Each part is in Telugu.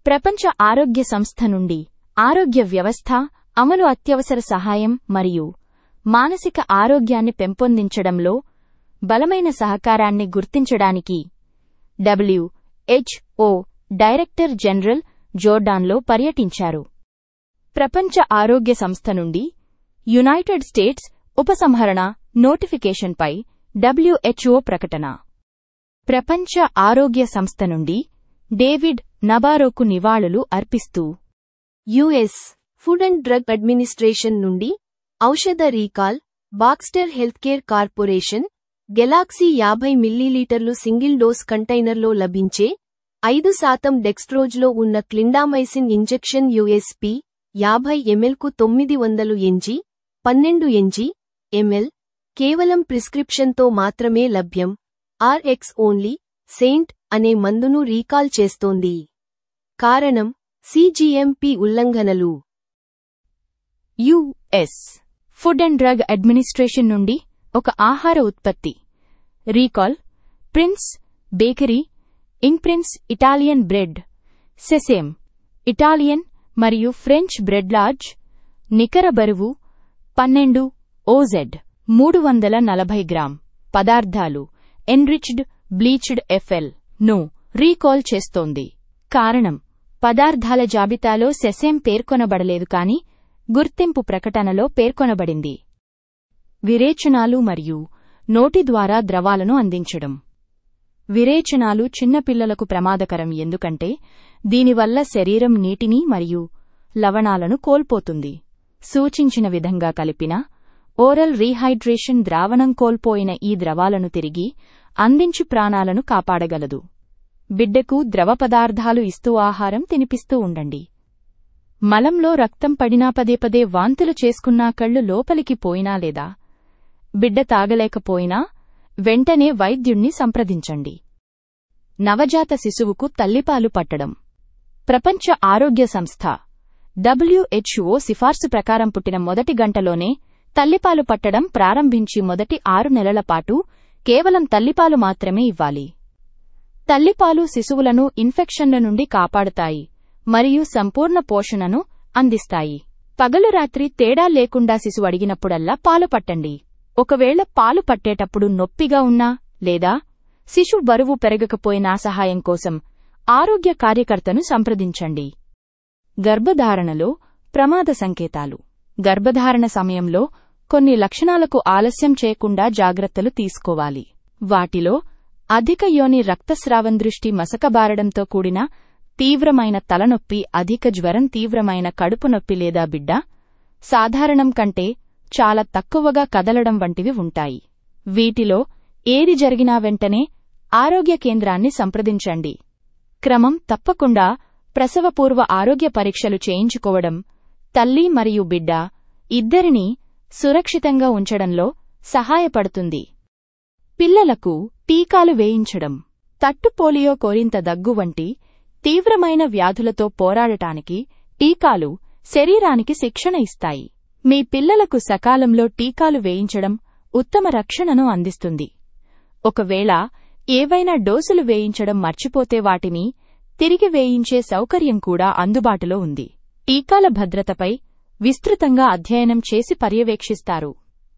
ప్రపంచ ఆరోగ్య సంస్థ నుండి ఆరోగ్య వ్యవస్థ అమలు అత్యవసర సహాయం మరియు మానసిక ఆరోగ్యాన్ని పెంపొందించడంలో బలమైన సహకారాన్ని గుర్తించడానికి WHO డైరెక్టర్ జనరల్ జోర్డాన్లో పర్యటించారు. ప్రపంచ ఆరోగ్య సంస్థ నుండి యునైటెడ్ స్టేట్స్ ఉపసంహరణ నోటిఫికేషన్పై WHO ప్రకటన. ప్రపంచ ఆరోగ్య సంస్థ నుండి డేవిడ్ నబారోకు నివాళులు అర్పిస్తూ US food and drug administration నుండి ఔషధ recall, Baxter healthcare corporation, Galaxy 50 మిల్లీలీటర్లు సింగిల్ డోస్ కంటైనర్లో లభించే 5% డెక్స్ట్రోజ్లో ఉన్న clindamycin injection USP 50 mlకు 900 mg 12 mg/ml కేవలం ప్రిస్క్రిప్షన్తో మాత్రమే లభ్యం. RX ఓన్లీ సెయింట్ అనే మందును రీకాల్ చేస్తోంది. కారణం CGMP ఉల్లంఘనలు. US food and drug administration నుండి ఒక ఆహార ఉత్పత్తి రీకాల్. ప్రిన్స్ బేకరీ ఇంక్. Prince Italian bread, sesame Italian మరియు ఫ్రెంచ్ బ్రెడ్ లార్జ్, నికర బరువు 12 OZ 340 గ్రామ్. పదార్థాలు ఎన్రిచ్డ్ బ్లీచ్డ్ FL ను రీకాల్ చేస్తోంది. కారణం పదార్థాల జాబితాలో సెసేమ్ పేర్కొనబడలేదు కాని గుర్తింపు ప్రకటనలో పేర్కొనబడింది. విరేచనాలు మరియు నోటి ద్వారా ద్రవాలను అందించడం. విరేచనాలు చిన్నపిల్లలకు ప్రమాదకరం ఎందుకంటే దీనివల్ల శరీరం నీటిని మరియు లవణాలను కోల్పోతుంది. సూచించిన విధంగా కలిపిన ఓరల్ రీహైడ్రేషన్ ద్రావణం కోల్పోయిన ఈ ద్రవాలను తిరిగి అందించి ప్రాణాలను కాపాడగలదు. బిడ్డకు ద్రవ పదార్థాలు ఇస్తూ ఆహారం తినిపిస్తూ ఉండండి. మలంలో రక్తం పడినా పదే వాంతులు చేసుకున్నా కళ్ళు లోపలికి పోయినా లేదా బిడ్డ తాగలేకపోయినా వెంటనే వైద్యుణ్ణి సంప్రదించండి. నవజాత శిశువుకు తల్లిపాలు పట్టడం. ప్రపంచ ఆరోగ్య సంస్థ WHO సిఫార్సు ప్రకారం పుట్టిన మొదటి గంటలోనే తల్లిపాలు పట్టడం ప్రారంభించి మొదటి 6 నెలల పాటు కేవలం తల్లిపాలు మాత్రమే ఇవ్వాలి. తల్లిపాలు శిశువులను ఇన్ఫెక్షన్ల నుండి కాపాడుతాయి మరియు సంపూర్ణ పోషణను అందిస్తాయి. పగలు రాత్రి తేడా లేకుండా శిశువు అడిగినప్పుడల్లా పాలు పట్టండి. ఒకవేళ పాలు పట్టేటప్పుడు నొప్పిగా ఉన్నా లేదా శిశువు బరువు పెరగకపోయినా సహాయం కోసం ఆరోగ్య కార్యకర్తను సంప్రదించండి. గర్భధారణలో ప్రమాద సంకేతాలు. గర్భధారణ సమయంలో కొన్ని లక్షణాలకు ఆలస్యం చేయకుండా జాగ్రత్తలు తీసుకోవాలి. వాటిలో అధిక యోని రక్తస్రావం, దృష్టి మసకబారడంతో కూడిన తీవ్రమైన తలనొప్పి, అధిక జ్వరం, తీవ్రమైన కడుపు నొప్పి లేదా బిడ్డ సాధారణం కంటే చాలా తక్కువగా కదలడం వంటివి ఉంటాయి. వీటిలో ఏది జరిగినా వెంటనే ఆరోగ్య కేంద్రాన్ని సంప్రదించండి. క్రమం తప్పకుండా ప్రసవపూర్వ ఆరోగ్య పరీక్షలు చేయించుకోవడం తల్లి మరియు బిడ్డ ఇద్దరినీ సురక్షితంగా ఉంచడంలో సహాయపడుతుంది. పిల్లలకు టీకాలు వేయించడం. తట్టు పోలియో, కోరింత దగ్గు వంటి తీవ్రమైన వ్యాధులతో పోరాడటానికి టీకాలు శరీరానికి శిక్షణ ఇస్తాయి. మీ పిల్లలకు సకాలంలో టీకాలు వేయించడం ఉత్తమ రక్షణను అందిస్తుంది. ఒకవేళ ఏవైనా డోసులు వేయించడం మర్చిపోతే వాటిని తిరిగి వేయించే సౌకర్యం కూడా అందుబాటులో ఉంది. టీకాల భద్రతపై విస్తృతంగా అధ్యయనం చేసి పర్యవేక్షిస్తారు.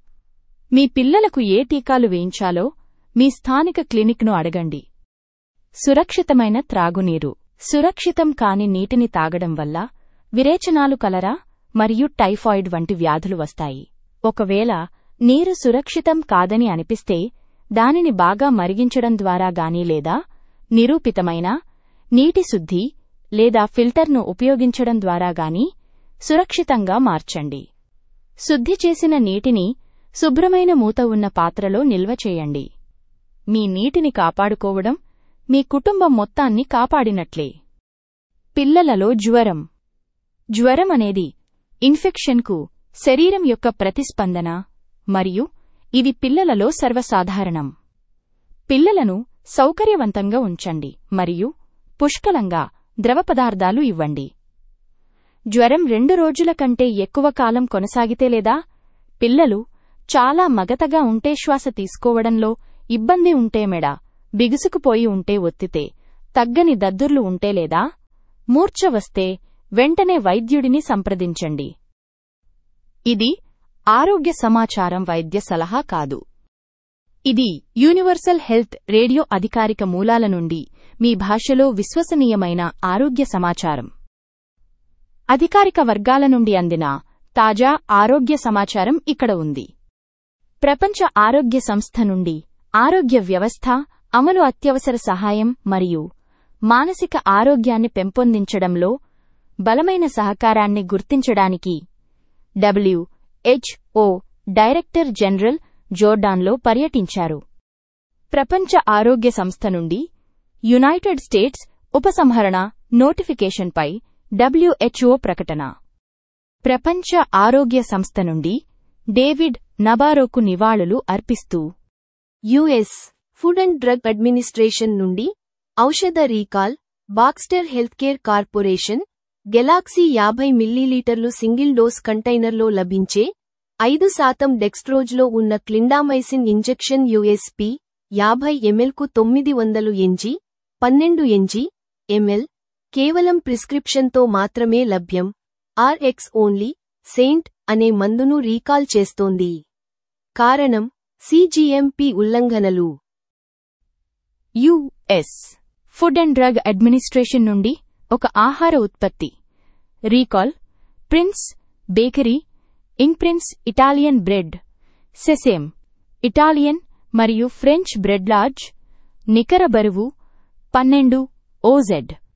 మీ పిల్లలకు ఏ టీకాలు వేయించాలో మీ స్థానిక క్లినిక్ను అడగండి. సురక్షితమైన త్రాగునీరు. సురక్షితం కాని నీటిని తాగడం వల్ల విరేచనాలు, కలరా మరియు టైఫాయిడ్ వంటి వ్యాధులు వస్తాయి. ఒకవేళ నీరు సురక్షితం కాదని అనిపిస్తే దానిని బాగా మరిగించడం ద్వారా గాని లేదా నిరూపితమైన నీటి శుద్ధి లేదా ఫిల్టర్ను ఉపయోగించడం ద్వారా గాని సురక్షితంగా మార్చండి. శుద్ధి చేసిన నీటిని శుభ్రమైన మూత ఉన్న పాత్రలో నిల్వ చేయండి. మీ నీటిని కాపాడుకోవడం మీ కుటుంబం మొత్తాన్ని కాపాడినట్లే. పిల్లలలో జ్వరం. జ్వరం అనేది ఇన్ఫెక్షన్కు శరీరం యొక్క ప్రతిస్పందన మరియు ఇది పిల్లలలో సర్వసాధారణం. పిల్లలను సౌకర్యవంతంగా ఉంచండి మరియు పుష్కలంగా ద్రవ పదార్థాలు ఇవ్వండి. జ్వరం 2 రోజుల కంటే ఎక్కువ కాలం కొనసాగితే లేదా పిల్లలు చాలా మగతగా ఉంటే, శ్వాస తీసుకోవడంలో ఇబ్బంది ఉంటే, మెడ బిగుసుకుపోయి ఉంటే, ఒత్తితే తగ్గని దద్దుర్లు ఉంటే లేదా మూర్ఛ వస్తే వెంటనే వైద్యుడిని సంప్రదించండి. ఇది ఆరోగ్య సమాచారం, వైద్య సలహా కాదు. ఇది యూనివర్సల్ హెల్త్ రేడియో అధికారిక మూలాల నుండి మీ భాషలో విశ్వసనీయమైన ఆరోగ్య సమాచారం. అధికారిక వర్గాల నుండి అందిన తాజా ఆరోగ్య సమాచారం ఇక్కడ ఉంది. ప్రపంచ ఆరోగ్య సంస్థ నుండి ఆరోగ్య వ్యవస్థ అమలు అత్యవసర సహాయం మరియు మానసిక ఆరోగ్యాన్ని పెంపొందించడంలో బలమైన సహకారాన్ని గుర్తించడానికి WHO డైరెక్టర్ జనరల్ జోర్డాన్లో పర్యటించారు. ప్రపంచ ఆరోగ్య సంస్థ నుండి యునైటెడ్ స్టేట్స్ ఉపసంహరణ నోటిఫికేషన్పై WHO ప్రకటన. ప్రపంచ ఆరోగ్య సంస్థ నుండి డేవిడ్ నబారోకు నివాళులు అర్పిస్తూ US food and drug administration నుండి ఔషధ recall, Baxter healthcare corporation, Galaxy 50 మిల్లీలీటర్లు సింగిల్ డోస్ కంటైనర్లో లభించే 5% డెక్స్ట్రోజ్లో ఉన్న clindamycin injection USP 50 mlకు 900 mg 12 mg/ml కేవలం ప్రిస్క్రిప్షన్తో మాత్రమే లభ్యం. RX ఓన్లీ సెయింట్ అనే మందును రీకాల్ చేస్తోంది. కారణం CGMP ఉల్లంఘనలు. US food and drug administration నుండి ఒక ఆహార ఉత్పత్తి రీకాల్. ప్రిన్స్ బేకరీ ఇంక్. Prince Italian bread, sesame Italian మరియు ఫ్రెంచ్ బ్రెడ్ లార్జ్, నికర బరువు 12 OZ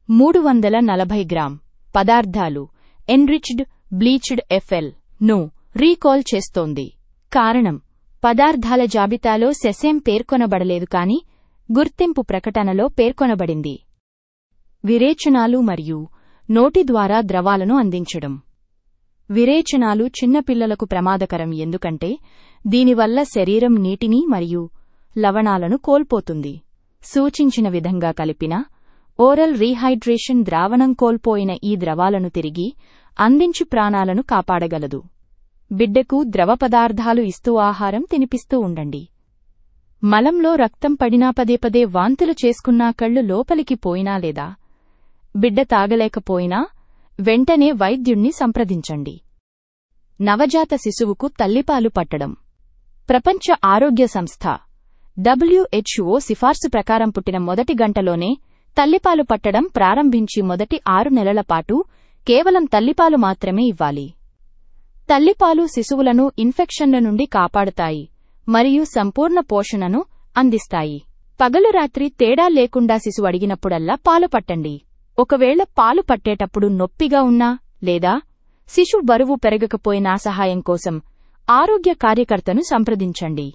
340 గ్రామ్. పదార్థాలు ఎన్రిచ్డ్ బ్లీచ్డ్ FL ను రీకాల్ చేస్తోంది. కారణం పదార్థాల జాబితాలో సెసేమ్ పేర్కొనబడలేదు కాని గుర్తింపు ప్రకటనలో పేర్కొనబడింది. విరేచనాలు మరియు నోటి ద్వారా ద్రవాలను అందించడం. విరేచనాలు చిన్నపిల్లలకు ప్రమాదకరం ఎందుకంటే దీనివల్ల శరీరం నీటిని మరియు లవణాలను కోల్పోతుంది. సూచించిన విధంగా కలిపిన ఓరల్ రీహైడ్రేషన్ ద్రావణం కోల్పోయిన ఈ ద్రవాలను తిరిగి అందించి ప్రాణాలను కాపాడగలదు. బిడ్డకు ద్రవ పదార్థాలు ఇస్తూ ఆహారం తినిపిస్తూ ఉండండి. మలంలో రక్తం పడినా పదే వాంతులు చేసుకున్నా కళ్ళు లోపలికి పోయినా లేదా బిడ్డ తాగలేకపోయినా వెంటనే వైద్యుణ్ణి సంప్రదించండి. నవజాత శిశువుకు తల్లిపాలు పట్టడం. ప్రపంచ ఆరోగ్య సంస్థ WHO సిఫార్సు ప్రకారం పుట్టిన మొదటి గంటలోనే తల్లిపాలు పట్టడం ప్రారంభించి మొదటి 6 నెలల పాటు కేవలం తల్లిపాలు మాత్రమే ఇవ్వాలి. తల్లిపాలు శిశువులను ఇన్ఫెక్షన్ల నుండి కాపాడుతాయి మరియు సంపూర్ణ పోషణను అందిస్తాయి. పగలు రాత్రి తేడా లేకుండా శిశువు అడిగినప్పుడల్లా పాలు పట్టండి. ఒకవేళ పాలు పట్టేటప్పుడు నొప్పిగా ఉన్నా లేదా శిశు బరువు పెరగకపోయినా సహాయం కోసం ఆరోగ్య కార్యకర్తను సంప్రదించండి.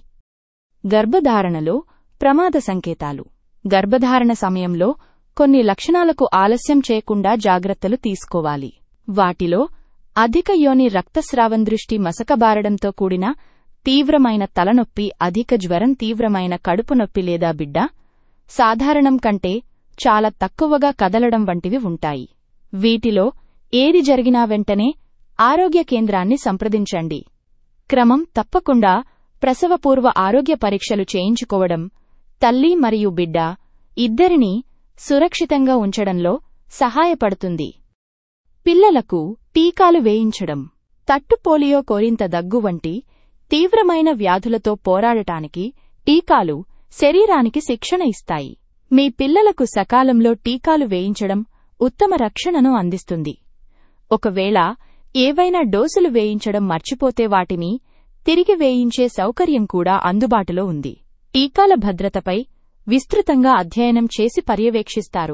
గర్భధారణలో ప్రమాద సంకేతాలు. గర్భధారణ సమయంలో కొన్ని లక్షణాలకు ఆలస్యం చేయకుండా జాగ్రత్తలు తీసుకోవాలి. వాటిలో అధిక యోని రక్తస్రావం, దృష్టి మసకబారడంతో కూడిన తీవ్రమైన తలనొప్పి, అధిక జ్వరం, తీవ్రమైన కడుపు నొప్పి లేదా బిడ్డ సాధారణం కంటే చాలా తక్కువగా కదలడం వంటివి ఉంటాయి. వీటిలో ఏది జరిగినా వెంటనే ఆరోగ్య కేంద్రాన్ని సంప్రదించండి. క్రమం తప్పకుండా ప్రసవపూర్వ ఆరోగ్య పరీక్షలు చేయించుకోవడం తల్లి మరియు బిడ్డ ఇద్దరినీ సురక్షితంగా ఉంచడంలో సహాయపడుతుంది. పిల్లలకు టీకాలు వేయించడం. తట్టు పోలియో, కోరింత దగ్గు వంటి తీవ్రమైన వ్యాధులతో పోరాడటానికి టీకాలు శరీరానికి శిక్షణ ఇస్తాయి. మీ పిల్లలకు సకాలంలో టీకాలు వేయించడం ఉత్తమ రక్షణను అందిస్తుంది. ఒకవేళ ఏవైనా డోసులు వేయించడం మర్చిపోతే వాటిని తిరిగి వేయించే సౌకర్యం కూడా అందుబాటులో ఉంది. టీకాల భద్రతపై విస్తృతంగా అధ్యయనం చేసి పర్యవేక్షిస్తారు.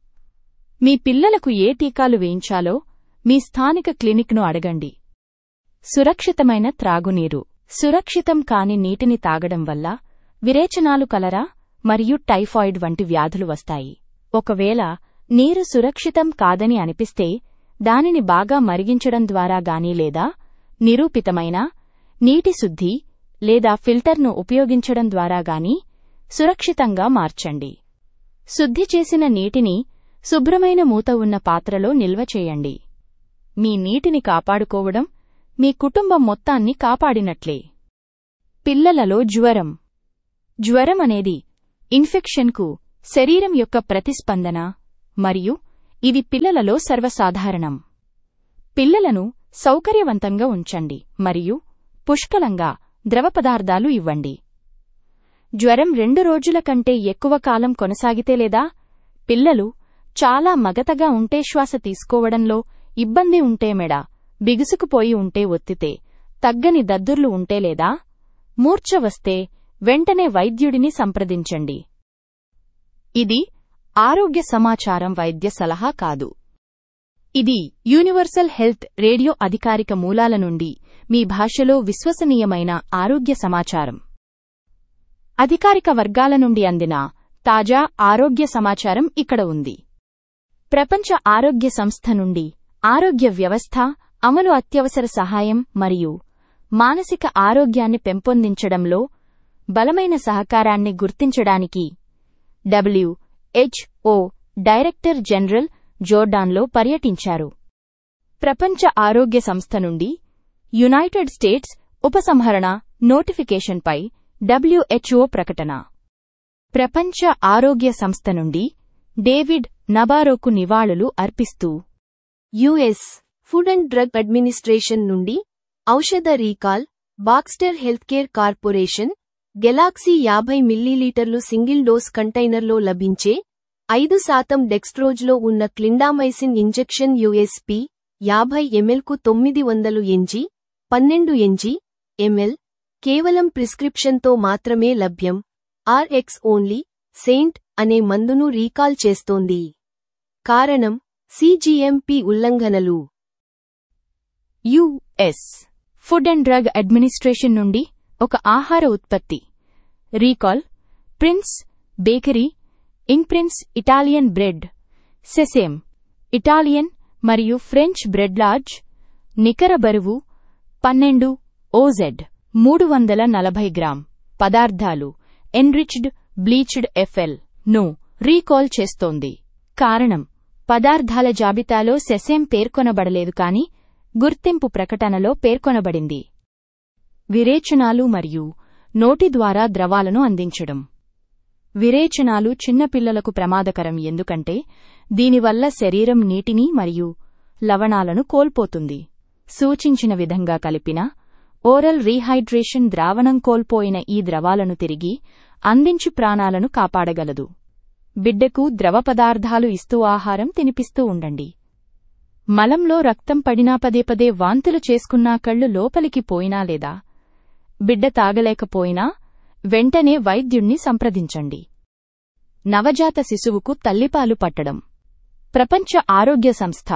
మీ పిల్లలకు ఏ టీకాలు వేయించాలో మీ స్థానిక క్లినిక్ను అడగండి. సురక్షితమైన త్రాగునీరు. సురక్షితం కాని నీటిని తాగడం వల్ల విరేచనాలు, కలరా మరియు టైఫాయిడ్ వంటి వ్యాధులు వస్తాయి. ఒకవేళ నీరు సురక్షితం కాదని అనిపిస్తే దానిని బాగా మరిగించడం ద్వారా గాని లేదా నిరూపితమైన నీటి శుద్ధి లేదా ఫిల్టర్ను ఉపయోగించడం ద్వారా గాని సురక్షితంగా మార్చండి. శుద్ధి చేసిన నీటిని శుభ్రమైన మూత ఉన్న పాత్రలో నిల్వ చేయండి. మీ నీటిని కాపాడుకోవడం మీ కుటుంబం మొత్తాన్ని కాపాడినట్లే. పిల్లలలో జ్వరం. జ్వరం అనేది ఇన్ఫెక్షన్కు శరీరం యొక్క ప్రతిస్పందన మరియు ఇది పిల్లలలో సర్వసాధారణం. పిల్లలను సౌకర్యవంతంగా ఉంచండి మరియు పుష్కలంగా ద్రవ పదార్థాలు ఇవ్వండి. జ్వరం 2 రోజుల కంటే ఎక్కువ కాలం కొనసాగితే లేదా పిల్లలు చాలా మగతగా ఉంటే, శ్వాస తీసుకోవడంలో ఇబ్బంది ఉంటే, మెడ బిగుసుకుపోయి ఉంటే, ఒత్తితే తగ్గని దద్దుర్లు ఉంటే లేదా మూర్ఛ వస్తే వెంటనే వైద్యుడిని సంప్రదించండి. ఇది ఆరోగ్య సమాచారం, వైద్య సలహా కాదు. ఇది యూనివర్సల్ హెల్త్ రేడియో, అధికారిక మూలాల నుండి మీ భాషలో విశ్వసనీయమైన ఆరోగ్య సమాచారం. అధికారిక వర్గాల నుండి అందిన తాజా ఆరోగ్య సమాచారం ఇక్కడ ఉంది. ప్రపంచ ఆరోగ్య సంస్థ నుండి ఆరోగ్య వ్యవస్థ అమలు, అత్యవసర సహాయం మరియు మానసిక ఆరోగ్యాన్ని పెంపొందించడంలో బలమైన సహకారాన్ని గుర్తించడానికి WHO డైరెక్టర్ జనరల్ జోర్డాన్లో పర్యటించారు. ప్రపంచ ఆరోగ్య సంస్థ నుండి యునైటెడ్ స్టేట్స్ ఉపసంహరణ నోటిఫికేషన్పై WHO ప్రకటన. ప్రపంచ ఆరోగ్య సంస్థ నుండి డేవిడ్ నబారోకు నివాళులు అర్పిస్తూ US food and drug administration నుండి ఔషధ recall, Baxter healthcare corporation, Galaxy 50 మిల్లీలీటర్లు సింగిల్ డోస్ కంటైనర్లో లభించే 5% డెక్స్ట్రోజ్లో ఉన్న clindamycin injection USP 50 mlకు 900 mg 12 mg/ml కేవలం ప్రిస్క్రిప్షన్తో మాత్రమే లభ్యం. RX ఓన్లీ సెయింట్ అనే మందును రీకాల్ చేస్తోంది. కారణం CGMP ఉల్లంఘనలు. US food and drug administration నుండి ఒక ఆహార ఉత్పత్తి రీకాల్. ప్రిన్స్ బేకరీ ఇంక్ prince Italian bread, sesame Italian మరియు ఫ్రెంచ్ బ్రెడ్ లార్జ్, నికర బరువు 12 OZ 340 గ్రామ్. పదార్థాలు ఎన్రిచ్డ్ బ్లీచ్డ్ FL ను రీకాల్ చేస్తోంది. కారణం పదార్థాల జాబితాలో సెసేమ్ పేర్కొనబడలేదు కాని గుర్తింపు ప్రకటనలో పేర్కొనబడింది. విరేచనాలు మరియు నోటి ద్వారా ద్రవాలను అందించడం. విరేచనాలు చిన్నపిల్లలకు ప్రమాదకరం ఎందుకంటే దీనివల్ల శరీరం నీటిని మరియు లవణాలను కోల్పోతుంది. సూచించిన విధంగా కలిపిన ఓరల్ రీహైడ్రేషన్ ద్రావణం కోల్పోయిన ఈ ద్రవాలను తిరిగి అందించి ప్రాణాలను కాపాడగలదు. బిడ్డకు ద్రవ పదార్థాలు ఇస్తూ ఆహారం తినిపిస్తూ ఉండండి. మలంలో రక్తం పడినా, పదే వాంతులు చేసుకున్నా, కళ్ళు లోపలికి పోయినా లేదా బిడ్డ తాగలేకపోయినా వెంటనే వైద్యుణ్ణి సంప్రదించండి. నవజాత శిశువుకు తల్లిపాలు పట్టడం. ప్రపంచ ఆరోగ్య సంస్థ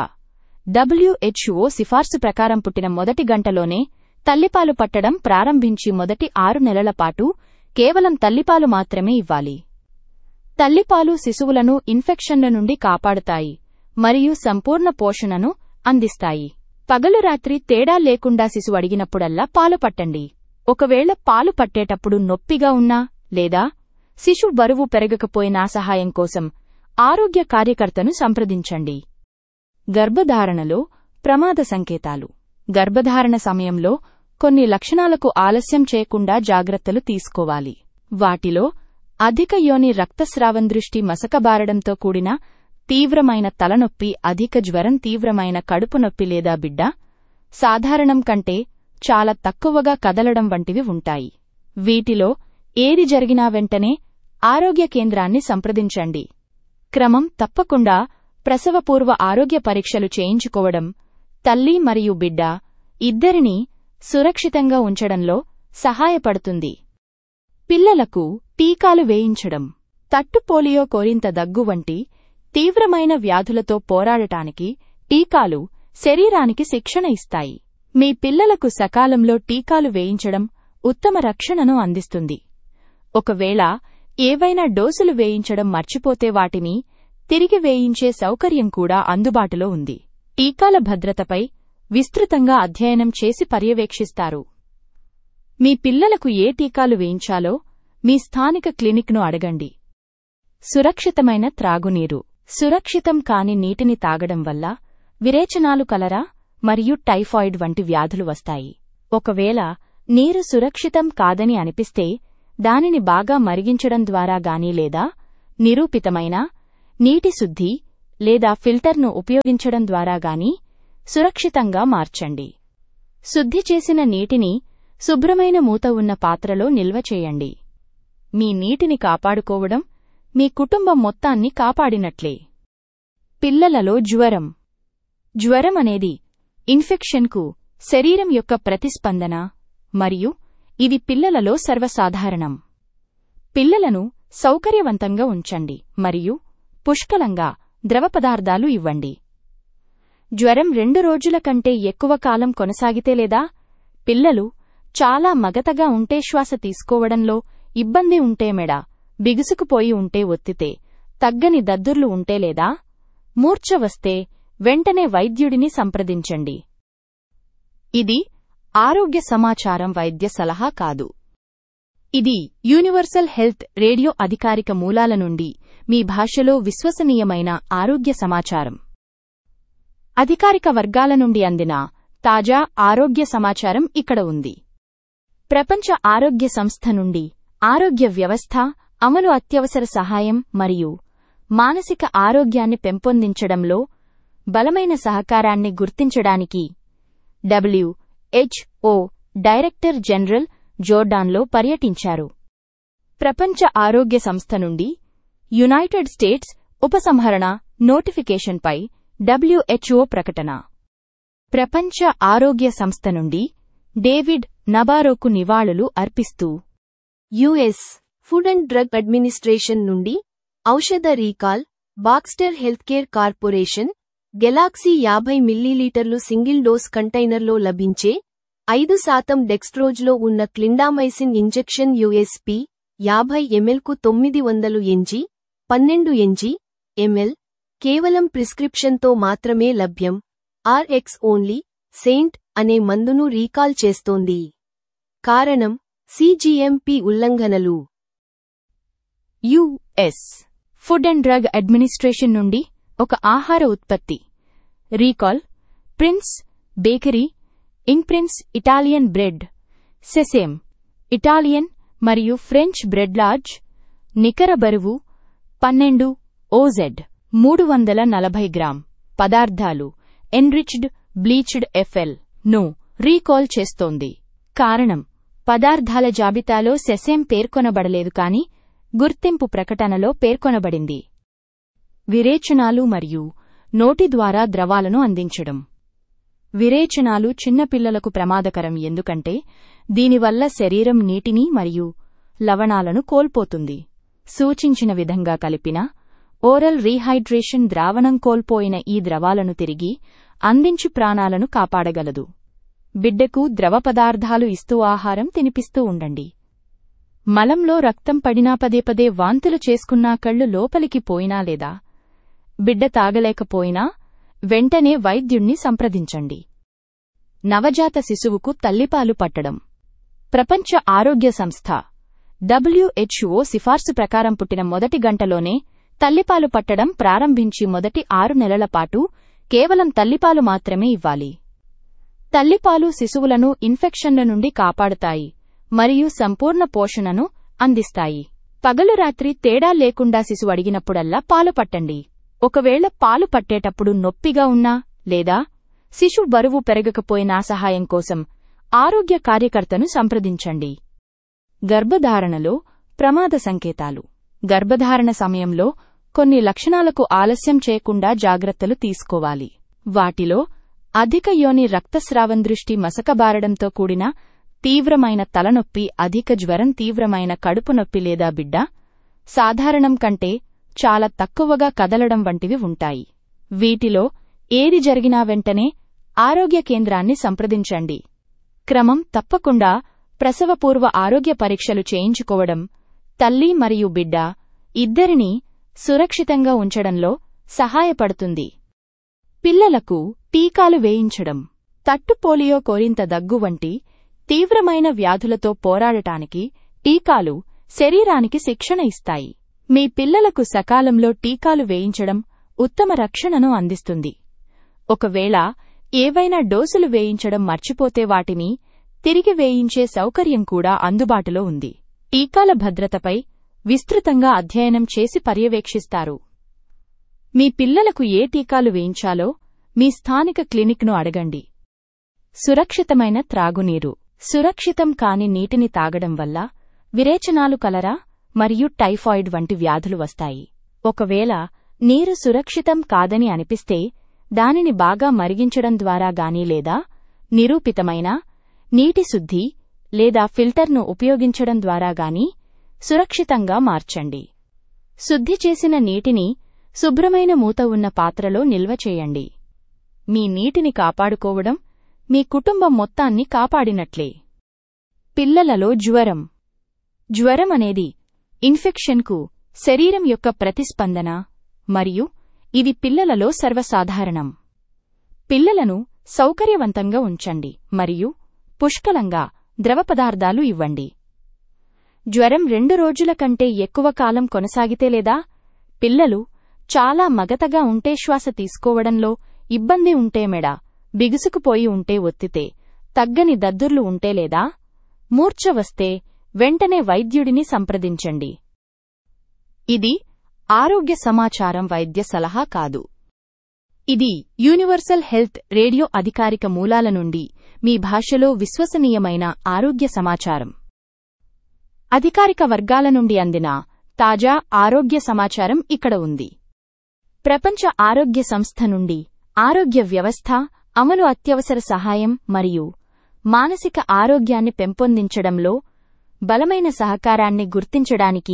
WHO సిఫార్సు ప్రకారం పుట్టిన మొదటి గంటలోనే తల్లిపాలు పట్టడం ప్రారంభించి మొదటి 6 నెలల పాటు కేవలం తల్లిపాలు మాత్రమే ఇవ్వాలి. తల్లిపాలు శిశువులను ఇన్ఫెక్షన్ల నుండి కాపాడుతాయి మరియు సంపూర్ణ పోషణను అందిస్తాయి. పగలు రాత్రి తేడా లేకుండా శిశువు అడిగినప్పుడల్లా పాలు పట్టండి. ఒకవేళ పాలు పట్టేటప్పుడు నొప్పిగా ఉన్నా లేదా శిశువు బరువు పెరగకపోయినా సహాయం కోసం ఆరోగ్య కార్యకర్తను సంప్రదించండి. గర్భధారణలో ప్రమాద సంకేతాలు. గర్భధారణ సమయంలో కొన్ని లక్షణాలకు ఆలస్యం చేయకుండా జాగ్రత్తలు తీసుకోవాలి. వాటిలో అధిక యోని రక్తస్రావం, దృష్టి మసకబారడంతో కూడిన తీవ్రమైన తలనొప్పి, అధిక జ్వరం, తీవ్రమైన కడుపు నొప్పి లేదా బిడ్డ సాధారణం కంటే చాలా తక్కువగా కదలడం వంటివి ఉంటాయి. వీటిలో ఏది జరిగినా వెంటనే ఆరోగ్య కేంద్రాన్ని సంప్రదించండి. క్రమం తప్పకుండా ప్రసవపూర్వ ఆరోగ్య పరీక్షలు చేయించుకోవడం తల్లి మరియు బిడ్డ ఇద్దరినీ సురక్షితంగా ఉంచడంలో సహాయపడుతుంది. పిల్లలకు టీకాలు వేయించడం. తట్టు పోలియో, కోరింత దగ్గు వంటి తీవ్రమైన వ్యాధులతో పోరాడటానికి టీకాలు శరీరానికి శిక్షణ ఇస్తాయి. మీ పిల్లలకు సకాలంలో టీకాలు వేయించడం ఉత్తమ రక్షణను అందిస్తుంది. ఒకవేళ ఏవైనా డోసులు వేయించడం మర్చిపోతే వాటిని తిరిగి వేయించే సౌకర్యం కూడా అందుబాటులో ఉంది. టీకాల భద్రతపై విస్తృతంగా అధ్యయనం చేసి పర్యవేక్షిస్తారు. మీ పిల్లలకు ఏ టీకాలు వేయించాలో మీ స్థానిక క్లినిక్ను అడగండి. సురక్షితమైన త్రాగునీరు. సురక్షితం కాని నీటిని తాగడం వల్ల విరేచనాలు, కలరా మరియు టైఫాయిడ్ వంటి వ్యాధులు వస్తాయి. ఒకవేళ నీరు సురక్షితం కాదని అనిపిస్తే దానిని బాగా మరిగించడం ద్వారా గాని లేదా నిరూపితమైన నీటి శుద్ధి లేదా ఫిల్టర్ను ఉపయోగించడం ద్వారా గాని సురక్షితంగా మార్చండి. శుద్ధి చేసిన నీటిని శుభ్రమైన మూత ఉన్న పాత్రలో నిల్వ చేయండి. మీ నీటిని కాపాడుకోవడం మీ కుటుంబం మొత్తాన్ని కాపాడినట్లే. పిల్లలలో జ్వరం. జ్వరం అనేది ఇన్ఫెక్షన్కు శరీరం యొక్క ప్రతిస్పందన మరియు ఇది పిల్లలలో సర్వసాధారణం. పిల్లలను సౌకర్యవంతంగా ఉంచండి మరియు పుష్కలంగా ద్రవ పదార్థాలు ఇవ్వండి. జ్వరం 2 రోజుల కంటే ఎక్కువ కాలం కొనసాగితే లేదా పిల్లలు చాలా మగతగా ఉంటే, శ్వాస తీసుకోవడంలో ఇబ్బంది ఉంటే, మెడ బిగుసుకుపోయి ఉంటే, ఒత్తితే తగ్గని దద్దుర్లు ఉంటే లేదా మూర్ఛ వస్తే వెంటనే వైద్యుడిని సంప్రదించండి. ఇది ఆరోగ్య సమాచారం, వైద్య సలహా కాదు. ఇది యూనివర్సల్ హెల్త్ రేడియో అధికారిక మూలాల నుండి మీ భాషలో విశ్వసనీయమైన ఆరోగ్య సమాచారం. అధికారిక వర్గాల నుండి అందిన తాజా ఆరోగ్య సమాచారం ఇక్కడ ఉంది. ప్రపంచ ఆరోగ్య సంస్థ నుండి ఆరోగ్య వ్యవస్థ అమలు, అత్యవసర సహాయం మరియు మానసిక ఆరోగ్యాన్ని పెంపొందించడంలో బలమైన సహకారాన్ని గుర్తించడానికి WHO డైరెక్టర్ జనరల్ జోర్డాన్లో పర్యటించారు. ప్రపంచ ఆరోగ్య సంస్థ నుండి యునైటెడ్ స్టేట్స్ ఉపసంహరణ నోటిఫికేషన్పై WHO ప్రకటన. ప్రపంచ ఆరోగ్య సంస్థ నుండి డేవిడ్ నబారోకు నివాళులు అర్పిస్తూ US food and drug administration నుండి ఔషధ recall, Baxter healthcare corporation Galaxy 50 మిల్లీలీటర్లు సింగిల్ డోస్ కంటైనర్లో లభించే 5% డెక్స్ట్రోజ్లో ఉన్న clindamycin injection USP 50 mlకు 900 mg 12 mg/ml కేవలం ప్రిస్క్రిప్షన్తో మాత్రమే లభ్యం. RX ఓన్లీ సెయింట్ అనే మందును రీకాల్ చేస్తోంది. కారణం CGMP ఉల్లంఘనలు. US food and drug administration నుండి ఒక ఆహార ఉత్పత్తి రీకాల్. ప్రిన్స్ బేకరీ ఇంక్. Prince Italian bread, sesame Italian మరియు ఫ్రెంచ్ బ్రెడ్ లార్జ్, నికర బరువు 12 OZ 340 గ్రామ్. పదార్థాలు ఎన్రిచ్డ్ బ్లీచ్డ్ FL ను రీకాల్ చేస్తోంది. కారణం పదార్థాల జాబితాలో సెసేమ్ పేర్కొనబడలేదు కాని గుర్తింపు ప్రకటనలో పేర్కొనబడింది. విరేచనాలు మరియు నోటి ద్వారా ద్రవాలను అందించడం. విరేచనాలు చిన్నపిల్లలకు ప్రమాదకరం ఎందుకంటే దీనివల్ల శరీరం నీటిని మరియు లవణాలను కోల్పోతుంది. సూచించిన విధంగా కలిపిన ఓరల్ రీహైడ్రేషన్ ద్రావణం కోల్పోయిన ఈ ద్రవాలను తిరిగి అందించి ప్రాణాలను కాపాడగలదు. బిడ్డకు ద్రవ పదార్థాలు ఇస్తూ ఆహారం తినిపిస్తూ ఉండండి. మలంలో రక్తం పడినా, పదే పదే వాంతులు చేసుకున్నా, కళ్ళు లోపలికి పోయినా లేదా బిడ్డ తాగలేకపోయినా వెంటనే వైద్యుణ్ణి సంప్రదించండి. నవజాత శిశువుకు తల్లిపాలు పట్టడం. ప్రపంచ ఆరోగ్య సంస్థ WHO సిఫార్సు ప్రకారం పుట్టిన మొదటి గంటలోనే తల్లిపాలు పట్టడం ప్రారంభించి మొదటి 6 నెలల పాటు కేవలం తల్లిపాలు మాత్రమే ఇవ్వాలి. తల్లిపాలు శిశువులను ఇన్ఫెక్షన్ల నుండి కాపాడుతాయి మరియు సంపూర్ణ పోషణను అందిస్తాయి. పగలు రాత్రి తేడా లేకుండా శిశువు అడిగినప్పుడల్లా పాలు పట్టండి. ఒకవేళ పాలు పట్టేటప్పుడు నొప్పిగా ఉన్నా లేదా శిశువు బరువు పెరగకపోయినా సహాయం కోసం ఆరోగ్య కార్యకర్తను సంప్రదించండి. గర్భధారణలో ప్రమాద సంకేతాలు. గర్భధారణ సమయంలో కొన్ని లక్షణాలకు ఆలస్యం చేయకుండా జాగ్రత్తలు తీసుకోవాలి. వాటిలో అధిక యోని రక్తస్రావం, దృష్టి మసకబారడంతో కూడిన తీవ్రమైన తలనొప్పి, అధిక జ్వరం, తీవ్రమైన కడుపు నొప్పి లేదా బిడ్డ సాధారణం కంటే చాలా తక్కువగా కదలడం వంటివి ఉంటాయి. వీటిలో ఏది జరిగినా వెంటనే ఆరోగ్య కేంద్రాన్ని సంప్రదించండి. క్రమం తప్పకుండా ప్రసవపూర్వ ఆరోగ్య పరీక్షలు చేయించుకోవడం తల్లి మరియు బిడ్డ ఇద్దరినీ సురక్షితంగా ఉంచడంలో సహాయపడుతుంది. పిల్లలకు టీకాలు వేయించడం. తట్టు పోలియో, కోరింత దగ్గు వంటి తీవ్రమైన వ్యాధులతో పోరాడటానికి టీకాలు శరీరానికి శిక్షణ ఇస్తాయి. మీ పిల్లలకు సకాలంలో టీకాలు వేయించడం ఉత్తమ రక్షణను అందిస్తుంది. ఒకవేళ ఏవైనా డోసులు వేయించడం మర్చిపోతే వాటిని తిరిగి వేయించే సౌకర్యం కూడా అందుబాటులో ఉంది. టీకాల భద్రతపై విస్తృతంగా అధ్యయనం చేసి పర్యవేక్షిస్తారు. మీ పిల్లలకు ఏ టీకాలు వేయించాలో మీ స్థానిక క్లినిక్ను అడగండి. సురక్షితమైన త్రాగునీరు. సురక్షితం కాని నీటిని తాగడం వల్ల విరేచనాలు కలరా మరియు టైఫాయిడ్ వంటి వ్యాధులు వస్తాయి. ఒకవేళ నీరు సురక్షితం కాదని అనిపిస్తే దానిని బాగా మరిగించడం ద్వారా గాని లేదా నిరూపితమైన నీటి శుద్ధి లేదా ఫిల్టర్ను ఉపయోగించడం ద్వారా గాని సురక్షితంగా మార్చండి. శుద్ధి చేసిన నీటిని శుభ్రమైన మూత ఉన్న పాత్రలో నిల్వ చేయండి. మీ నీటిని కాపాడుకోవడం మీ కుటుంబం మొత్తాన్ని కాపాడినట్లే. పిల్లలలో జ్వరం. జ్వరం అనేది ఇన్ఫెక్షన్కు శరీరం యొక్క ప్రతిస్పందన మరియు ఇది పిల్లలలో సర్వసాధారణం. పిల్లలను సౌకర్యవంతంగా ఉంచండి మరియు పుష్కలంగా ద్రవ పదార్థాలు ఇవ్వండి. జ్వరం 2 రోజుల కంటే ఎక్కువ కాలం కొనసాగితే లేదా పిల్లలు చాలా మగతగా ఉంటే శ్వాస తీసుకోవడంలో ఇబ్బంది ఉంటే మెడ బిగుసుకుపోయి ఉంటే ఒత్తితే తగ్గని దద్దుర్లు ఉంటే లేదా మూర్ఛ వస్తే వెంటనే వైద్యుడిని సంప్రదించండి. ఇది ఆరోగ్య సమాచారం, వైద్య సలహా కాదు. ఇది యూనివర్సల్ హెల్త్ రేడియో అధికారిక మూలాల నుండి మీ భాషలో విశ్వసనీయమైన ఆరోగ్య సమాచారం. అధికారిక వర్గాల నుండి అందిన తాజా ఆరోగ్య సమాచారం ఇక్కడ ఉంది. ప్రపంచ ఆరోగ్య సంస్థ నుండి ఆరోగ్య వ్యవస్థ అమలు అత్యవసర సహాయం మరియు మానసిక ఆరోగ్యాన్ని పెంపొందించడంలో బలమైన సహకారాన్ని గుర్తించడానికి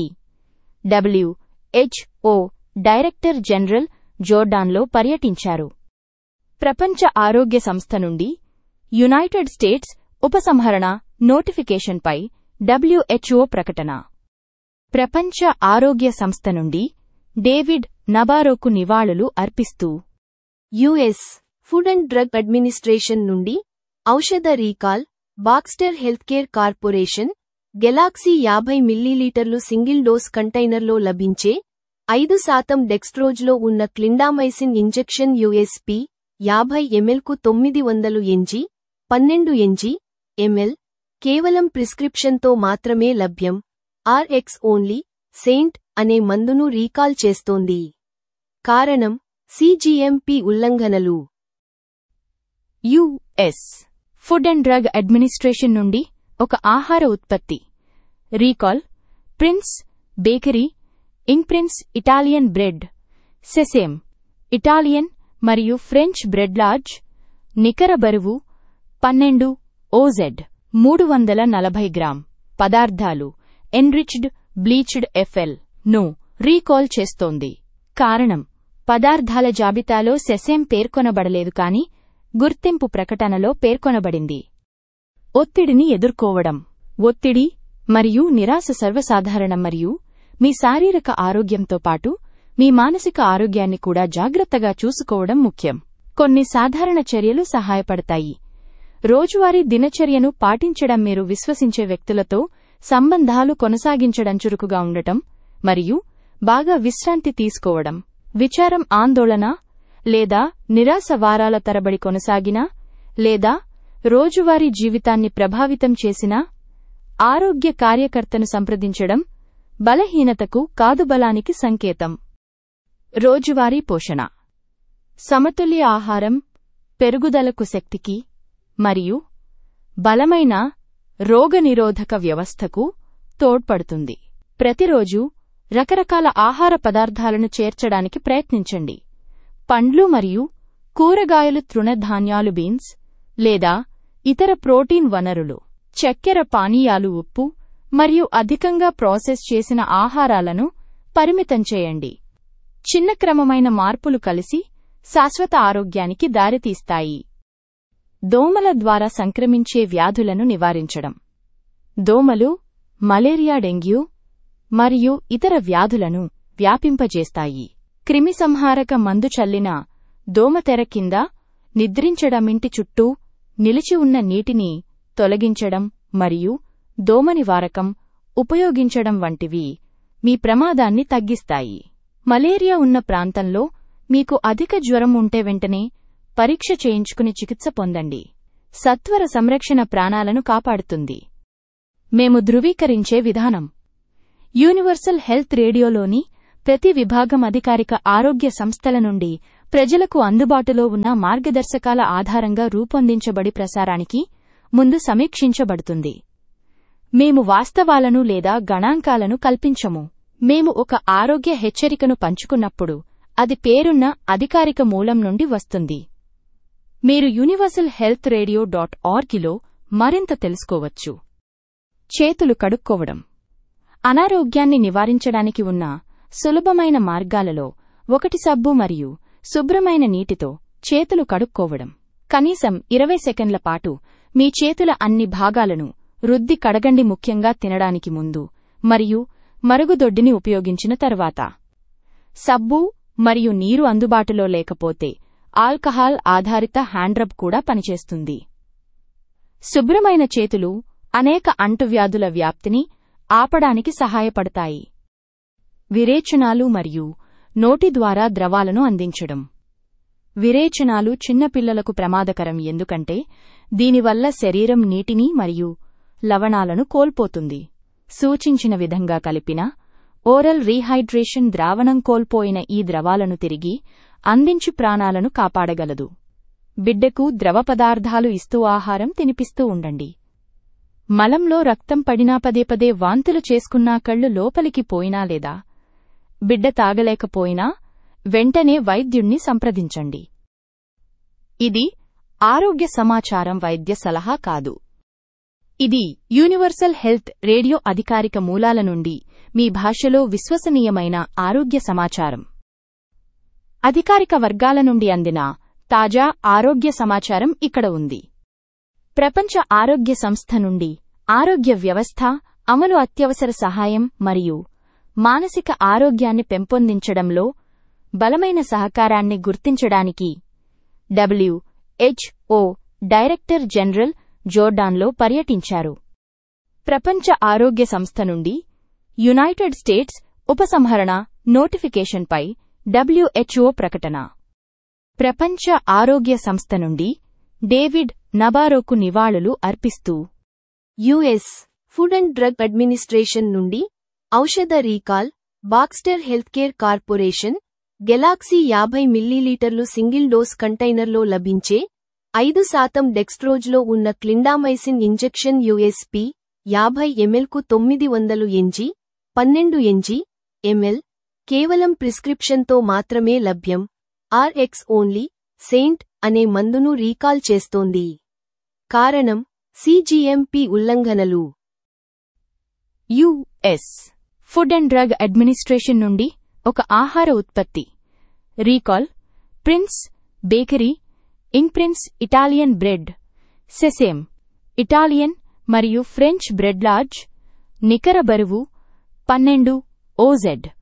WHO డైరెక్టర్ జనరల్ జోర్డాన్లో పర్యటించారు. ప్రపంచ ఆరోగ్య సంస్థ నుండి యునైటెడ్ స్టేట్స్ ఉపసంహరణ నోటిఫికేషన్పై WHO ప్రకటన. ప్రపంచ ఆరోగ్య సంస్థ నుండి డేవిడ్ నబారోకు నివాళులు అర్పిస్తూ US food and drug administration నుండి ఔషధ recall, Baxter healthcare corporation, Galaxy 50 మిల్లీలీటర్లు సింగిల్ డోస్ కంటైనర్లో లభించే 5% డెక్స్ట్రోజ్లో ఉన్న clindamycin injection USP 50 mlకు 900 mg 12 mg/ml కేవలం ప్రిస్క్రిప్షన్తో మాత్రమే లభ్యం. RX ఓన్లీ సెయింట్ అనే మందును రీకాల్ చేస్తోంది. కారణం CGMP ఉల్లంఘనలు. US food and drug administration నుండి ఒక ఆహార ఉత్పత్తి రీకాల్. ప్రిన్స్ బేకరీ ఇంక్. Prince Italian bread, sesame Italian మరియు ఫ్రెంచ్ బ్రెడ్ లార్జ్, నికర బరువు 12 OZ 340 గ్రామ్. పదార్థాలు ఎన్రిచ్డ్ బ్లీచ్డ్ FL ను రీకాల్ చేస్తోంది. కారణం పదార్థాల జాబితాలో సెసేమ్ పేర్కొనబడలేదు కాని గుర్తింపు ప్రకటనలో పేర్కొనబడింది. ఒత్తిడిని ఎదుర్కోవడం. ఒత్తిడి మరియు నిరాశ సర్వసాధారణం మరియు మీ శారీరక ఆరోగ్యంతో పాటు మీ మానసిక ఆరోగ్యాన్ని కూడా జాగ్రత్తగా చూసుకోవడం ముఖ్యం. కొన్ని సాధారణ చర్యలు సహాయపడతాయి. రోజువారీ దినచర్యను పాటించడం, మీరు విశ్వసించే వ్యక్తులతో సంబంధాలు కొనసాగించడం, చురుకుగా ఉండటం మరియు బాగా విశ్రాంతి తీసుకోవడం. విచారం, ఆందోళన లేదా నిరాశ వారాల తరబడి కొనసాగినా లేదా రోజువారీ జీవితాన్ని ప్రభావితం చేసినా ఆరోగ్య కార్యకర్తను సంప్రదించడం బలహీనతకు కాదు బలానికి సంకేతం. రోజువారీ పోషణ. సమతుల్య ఆహారం పెరుగుదలకు, శక్తికి మరియు బలమైన రోగనిరోధక వ్యవస్థకు తోడ్పడుతుంది. ప్రతిరోజు రకరకాల ఆహార పదార్థాలను చేర్చడానికి ప్రయత్నించండి. పండ్లు మరియు కూరగాయలు, తృణధాన్యాలు, బీన్స్ లేదా ఇతర ప్రోటీన్ వనరులు, చక్కెర పానీయాలు, ఉప్పు మరియు అధికంగా ప్రాసెస్ చేసిన ఆహారాలను పరిమితం చేయండి. చిన్న క్రమమైన మార్పులు కలిసి శాశ్వత ఆరోగ్యానికి దారితీస్తాయి. దోమల ద్వారా సంక్రమించే వ్యాధులను నివారించడం. దోమలు మలేరియా, డెంగ్యూ మరియు ఇతర వ్యాధులను వ్యాపింపజేస్తాయి. క్రిమిసంహారక మందు చల్లిన దోమతెర కింద నిద్రించడం, ఇంటి చుట్టూ నిలిచి ఉన్న నీటిని తొలగించడం మరియు దోమ నివారకం ఉపయోగించడం వంటివి మీ ప్రమాదాన్ని తగ్గిస్తాయి. మలేరియా ఉన్న ప్రాంతంలో మీకు అధిక జ్వరం ఉంటే వెంటనే పరీక్ష చేయించుకుని చికిత్స పొందండి. సత్వర సంరక్షణ ప్రాణాలను కాపాడుతుంది. మేము ధృవీకరించే విధానం. యూనివర్సల్ హెల్త్ రేడియోలోని ప్రతి విభాగం అధికారిక ఆరోగ్య సంస్థల నుండి ప్రజలకు అందుబాటులో ఉన్న మార్గదర్శకాల ఆధారంగా రూపొందించబడి ప్రసారానికి ముందు సమీక్షించబడుతుంది. మేము వాస్తవాలను లేదా గణాంకాలను కల్పించము. మేము ఒక ఆరోగ్య హెచ్చరికను పంచుకున్నప్పుడు అది పేరున్న అధికారిక మూలం నుండి వస్తుంది. మీరు universalhealthradio.orgలో మరింత తెలుసుకోవచ్చు. చేతులు కడుక్కోవడం. అనారోగ్యాన్ని నివారించడానికి ఉన్న సులభమైన మార్గాలలో ఒకటి సబ్బు మరియు శుభ్రమైన నీటితో చేతులు కడుక్కోవడం. కనీసం 20 సెకన్ల పాటు మీ చేతుల అన్ని భాగాలను రుద్ది కడగండి, ముఖ్యంగా తినడానికి ముందు మరియు మరుగుదొడ్డిని ఉపయోగించిన తర్వాత. సబ్బు మరియు నీరు అందుబాటులో లేకపోతే ఆల్కహాల్ ఆధారిత హ్యాండ్రబ్ కూడా పనిచేస్తుంది. శుభ్రమైన చేతులు అనేక అంటువ్యాధుల వ్యాప్తిని ఆపడానికి సహాయపడతాయి. విరేచనాలు మరియు నోటి ద్వారా ద్రవాలను అందించడం. విరేచనాలు చిన్నపిల్లలకు ప్రమాదకరం ఎందుకంటే దీనివల్ల శరీరం నీటిని మరియు లవణాలను కోల్పోతుంది. సూచించిన విధంగా కలిపిన ఓరల్ రీహైడ్రేషన్ ద్రావణం కోల్పోయిన ఈ ద్రవాలను తిరిగి అందించి ప్రాణాలను కాపాడగలదు. బిడ్డకు ద్రవ పదార్థాలు ఇస్తూ ఆహారం తినిపిస్తూ ఉండండి. మలంలో రక్తం పడినా పదే పదే వాంతులు చేసుకున్నా కళ్ళు లోపలికి పోయినా లేదా బిడ్డ తాగలేకపోయినా వెంటనే వైద్యుణ్ణి సంప్రదించండి. ఇది ఆరోగ్య సమాచారం, వైద్య సలహా కాదు. ఇది యూనివర్సల్ హెల్త్ రేడియో అధికారిక మూలాల నుండి మీ భాషలో విశ్వసనీయమైన ఆరోగ్య సమాచారం. అధికారిక వర్గాల నుండి అందిన తాజా ఆరోగ్య సమాచారం ఇక్కడ ఉంది. ప్రపంచ ఆరోగ్య సంస్థ నుండి ఆరోగ్య వ్యవస్థ అమలు అత్యవసర సహాయం మరియు మానసిక ఆరోగ్యాన్ని పెంపొందించడంలో బలమైన సహకారాన్ని గుర్తించడానికి WHO డైరెక్టర్ జనరల్ జోర్డాన్లో పర్యటించారు. ప్రపంచ ఆరోగ్య సంస్థ నుండి యునైటెడ్ స్టేట్స్ ఉపసంహరణ నోటిఫికేషన్పై WHO ప్రకటన. ప్రపంచ ఆరోగ్య సంస్థ నుండి డేవిడ్ నబారోకు నివాళులు అర్పిస్తూ US food and drug administration నుండి ఔషధ recall, Baxter healthcare corporation, Galaxy 50 మిల్లీలీటర్లు సింగిల్ డోస్ కంటైనర్లో లభించే 5% డెక్స్ట్రోజ్లో ఉన్న clindamycin injection USP 50 mlకు 900 mg 12 mg/ml కేవలం ప్రిస్క్రిప్షన్తో మాత్రమే లభ్యం. RX ఓన్లీ సెయింట్ అనే మందును రీకాల్ చేస్తోంది. కారణం CGMP ఉల్లంఘనలు. US food and drug administration నుండి ఒక ఆహార ఉత్పత్తి రీకాల్. ప్రిన్స్ బేకరీ ఇంక్. Prince Italian bread, sesame Italian మరియు ఫ్రెంచ్ బ్రెడ్ లార్జ్, నికర బరువు 12 OZ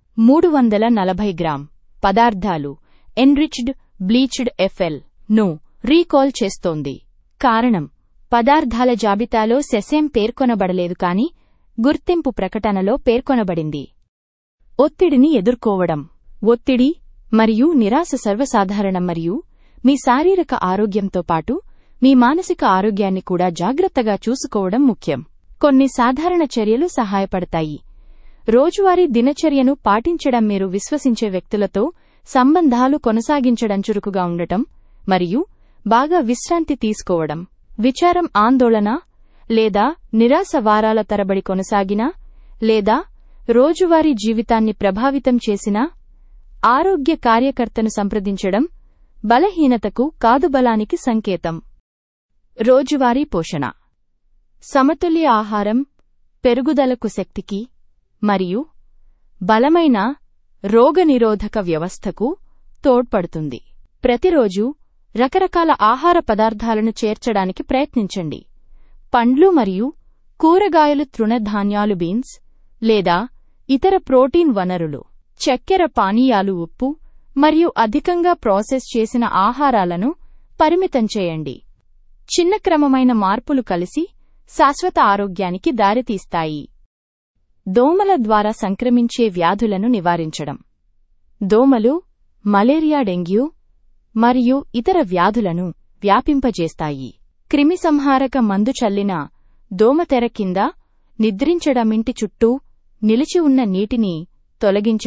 340 గ్రామ్. పదార్థాలు ఎన్రిచ్డ్ బ్లీచ్డ్ FL ను రీకాల్ చేస్తోంది. కారణం పదార్థాల జాబితాలో సెసేమ్ పేర్కొనబడలేదు కాని గుర్తింపు ప్రకటనలో పేర్కొనబడింది. ఒత్తిడిని ఎదుర్కోవడం. ఒత్తిడి మరియు నిరాశ సర్వసాధారణం మరియు మీ శారీరక ఆరోగ్యంతో పాటు మీ మానసిక ఆరోగ్యాన్ని కూడా జాగ్రత్తగా చూసుకోవడం ముఖ్యం. కొన్ని సాధారణ చర్యలు సహాయపడతాయి. రోజువారీ దినచర్యను పాటించడం, మీరు విశ్వసించే వ్యక్తులతో సంబంధాలు కొనసాగించడం, చురుకుగా ఉండటం మరియు బాగా విశ్రాంతి తీసుకోవడం. విచారం, ఆందోళన లేదా నిరాశ వారాల తరబడి కొనసాగినా లేదా రోజువారీ జీవితాన్ని ప్రభావితం చేసినా ఆరోగ్య కార్యకర్తను సంప్రదించడం బలహీనతకు కాదు, బలానికి సంకేతం. రోజువారీ పోషణ. సమతుల్య ఆహారం పెరుగుదలకు, శక్తికి మరియు బలమైన రోగనిరోధక వ్యవస్థకు తోడ్పడుతుంది. ప్రతిరోజు రకరకాల ఆహార పదార్థాలను చేర్చడానికి ప్రయత్నించండి. పండ్లు మరియు కూరగాయలు, తృణధాన్యాలు, బీన్స్ లేదా ఇతర ప్రోటీన్ వనరులు, చక్కెర పానీయాలు, ఉప్పు మరియు అధికంగా ప్రాసెస్ చేసిన ఆహారాలను పరిమితం చేయండి. చిన్న క్రమమైన మార్పులు కలిసి శాశ్వత ఆరోగ్యానికి దారితీస్తాయి. దోమల ద్వారా సంక్రమించే వ్యాధులను నివారించడం. దోమలు మలేరియా, డెంగ్యూ మరియు ఇతర వ్యాధులను వ్యాపింపజేస్తాయి. క్రిమిసంహారక మందు చల్లిన దోమతెర కింద నిద్రించడం, ఇంటి చుట్టూ నిలిచి ఉన్న నీటిని తొలగించడం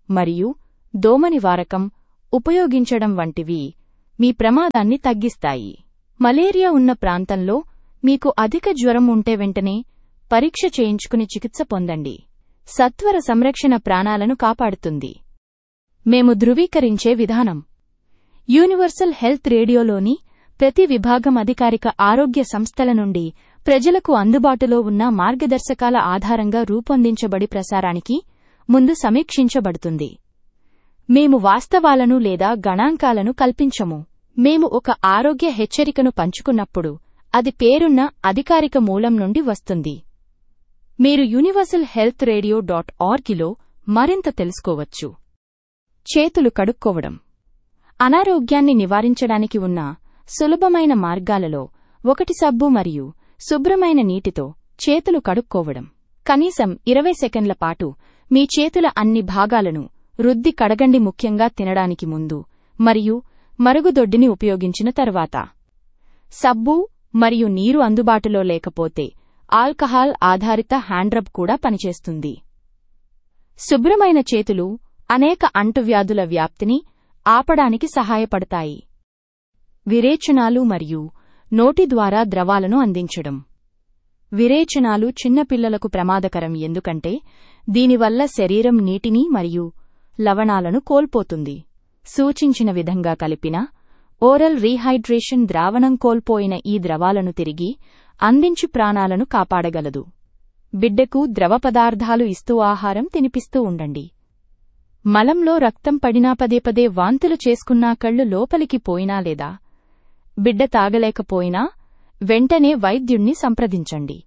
మరియు దోమ నివారకం ఉపయోగించడం వంటివి మీ ప్రమాదాన్ని తగ్గిస్తాయి. మలేరియా ఉన్న ప్రాంతంలో మీకు అధిక జ్వరం ఉంటే వెంటనే పరీక్ష చేయించుకుని చికిత్స పొందండి. సత్వర సంరక్షణ ప్రాణాలను కాపాడుతుంది. మేము ధృవీకరించే విధానం. యూనివర్సల్ హెల్త్ రేడియోలోని ప్రతి విభాగం అధికారిక ఆరోగ్య సంస్థల నుండి ప్రజలకు అందుబాటులో ఉన్న మార్గదర్శకాల ఆధారంగా రూపొందించబడి ప్రసారానికి ముందు సమీక్షించబడుతుంది. మేము వాస్తవాలను లేదా గణాంకాలను కల్పించము. మేము ఒక ఆరోగ్య హెచ్చరికను పంచుకున్నప్పుడు అది పేరున్న అధికారిక మూలం నుండి వస్తుంది. మీరు universalhealthradio.orgలో మరింత తెలుసుకోవచ్చు. చేతులు కడుక్కోవడం. అనారోగ్యాన్ని నివారించడానికి ఉన్న సులభమైన మార్గాలలో ఒకటి సబ్బు మరియు శుభ్రమైన నీటితో చేతులు కడుక్కోవడం. కనీసం 20 సెకన్ల పాటు మీ చేతుల అన్ని భాగాలను రుద్ది కడగండి, ముఖ్యంగా తినడానికి ముందు మరియు మరుగుదొడ్డిని ఉపయోగించిన తర్వాత. సబ్బు మరియు నీరు అందుబాటులో లేకపోతే ఆల్కహాల్ ఆధారిత హ్యాండ్రబ్ కూడా పనిచేస్తుంది. శుభ్రమైన చేతులు అనేక అంటువ్యాధుల వ్యాప్తిని ఆపడానికి సహాయపడతాయి. విరేచనాలు మరియు నోటి ద్వారా ద్రవాలను అందించడం. విరేచనాలు చిన్నపిల్లలకు ప్రమాదకరం ఎందుకంటే దీనివల్ల శరీరం నీటిని మరియు లవణాలను కోల్పోతుంది. సూచించిన విధంగా కలిపిన ఓరల్ రీహైడ్రేషన్ ద్రావణం కోల్పోయిన ఈ ద్రవాలను తిరిగి అందించి ప్రాణాలను కాపాడగలదు. బిడ్డకు ద్రవ పదార్థాలు ఇస్తూ ఆహారం తినిపిస్తూ ఉండండి. మలంలో రక్తం పడినా పదే పదే వాంతులు చేసుకున్నా కళ్ళు లోపలికి పోయినా లేదా బిడ్డ తాగలేకపోయినా వెంటనే వైద్యుణ్ణి సంప్రదించండి.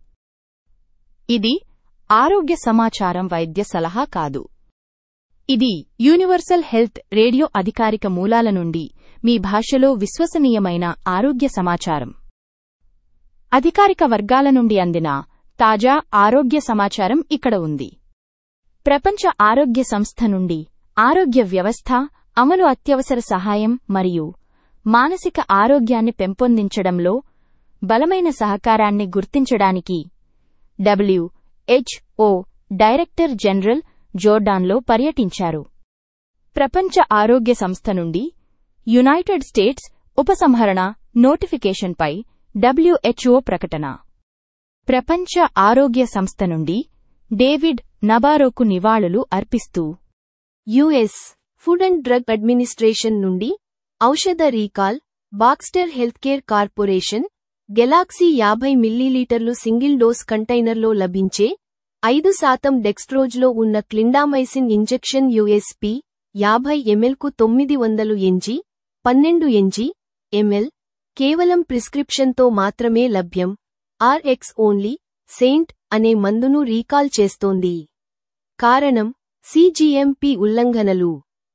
ఇది ఆరోగ్య సమాచారం, వైద్య సలహా కాదు. ఇది యూనివర్సల్ హెల్త్ రేడియో అధికారిక మూలాల నుండి మీ భాషలో విశ్వసనీయమైన ఆరోగ్య సమాచారం. అధికారిక వర్గాల నుండి అందిన తాజా ఆరోగ్య సమాచారం ఇక్కడ ఉంది. ప్రపంచ ఆరోగ్య సంస్థ నుండి ఆరోగ్య వ్యవస్థ అమలు అత్యవసర సహాయం మరియు మానసిక ఆరోగ్యాన్ని పెంపొందించడంలో బలమైన సహకారాన్ని గుర్తించడానికి WHO డైరెక్టర్ జనరల్ జోర్డాన్లో పర్యటించారు. ప్రపంచ ఆరోగ్య సంస్థ నుండి యునైటెడ్ స్టేట్స్ ఉపసంహరణ నోటిఫికేషన్పై WHO ప్రకటన. ప్రపంచ ఆరోగ్య సంస్థ నుండి డేవిడ్ నబారోకు నివాళులు అర్పిస్తూ US food and drug administration నుండి ఔషధ recall, Baxter healthcare corporation, Galaxy 50 మిల్లీలీటర్లు సింగిల్ డోస్ కంటైనర్లో లభించే 5% డెక్స్ట్రోజ్లో ఉన్న clindamycin injection USP 50 mlకు 900 mg 12 mg/ml కేవలం ప్రిస్క్రిప్షన్తో మాత్రమే లభ్యం. RX ఓన్లీ సెయింట్ అనే మందును రీకాల్ చేస్తోంది. కారణం CGMP ఉల్లంఘనలు.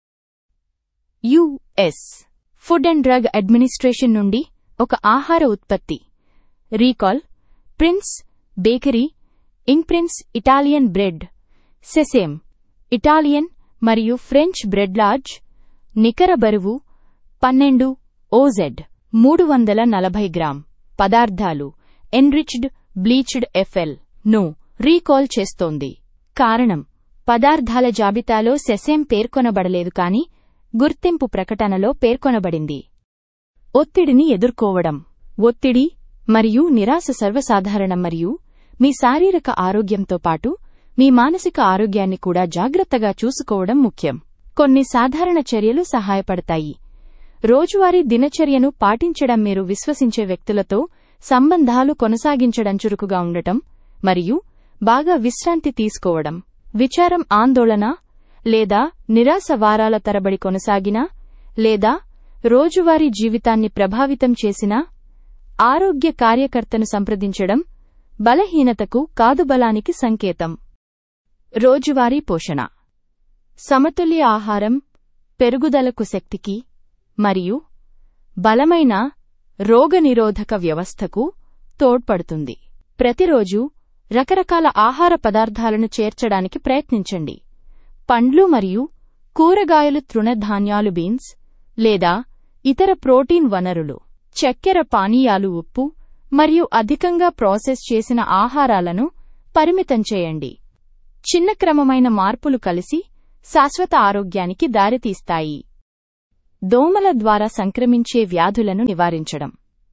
US food and drug administration నుండి ఒక ఆహార ఉత్పత్తి రీకాల్. ప్రిన్స్ బేకరీ ఇంక్. Prince Italian bread, sesame Italian మరియు ఫ్రెంచ్ బ్రెడ్ లార్జ్, నికర బరువు 12 OZ 340 గ్రామ్. పదార్థాలు ఎన్రిచ్డ్ బ్లీచ్డ్ FL ను రీకాల్ చేస్తోంది. కారణం పదార్థాల జాబితాలో సెసేమ్ పేర్కొనబడలేదు కాని గుర్తింపు ప్రకటనలో పేర్కొనబడింది. ఒత్తిడిని ఎదుర్కోవడం. ఒత్తిడి మరియు నిరాశ సర్వసాధారణం మరియు మీ శారీరక ఆరోగ్యంతో పాటు మీ మానసిక ఆరోగ్యాన్ని కూడా జాగ్రత్తగా చూసుకోవడం ముఖ్యం. కొన్ని సాధారణ చర్యలు సహాయపడతాయి. రోజువారీ దినచర్యను పాటించడం, మీరు విశ్వసించే వ్యక్తులతో సంబంధాలు కొనసాగించడం, చురుకుగా ఉండటం మరియు బాగా విశ్రాంతి తీసుకోవడం. విచారం, ఆందోళన లేదా నిరాశ వారాల తరబడి కొనసాగినా లేదా రోజువారీ జీవితాన్ని ప్రభావితం చేసినా ఆరోగ్య కార్యకర్తను సంప్రదించడం బలహీనతకు కాదు, బలానికి సంకేతం. రోజువారీ పోషణ. సమతుల్య ఆహారం పెరుగుదలకు, శక్తికి మరియు బలమైన రోగనిరోధక వ్యవస్థకు తోడ్పడుతుంది. ప్రతిరోజు రకరకాల ఆహార పదార్థాలను చేర్చడానికి ప్రయత్నించండి. పండ్లు మరియు కూరగాయలు, తృణధాన్యాలు, బీన్స్ లేదా ఇతర ప్రోటీన్ వనరులు, చక్కెర పానీయాలు, ఉప్పు మరియు అధికంగా ప్రాసెస్ చేసిన ఆహారాలను పరిమితం చేయండి. చిన్న క్రమమైన మార్పులు కలిసి శాశ్వత ఆరోగ్యానికి దారితీస్తాయి. దోమల ద్వారా సంక్రమించే వ్యాధులను నివారించడం.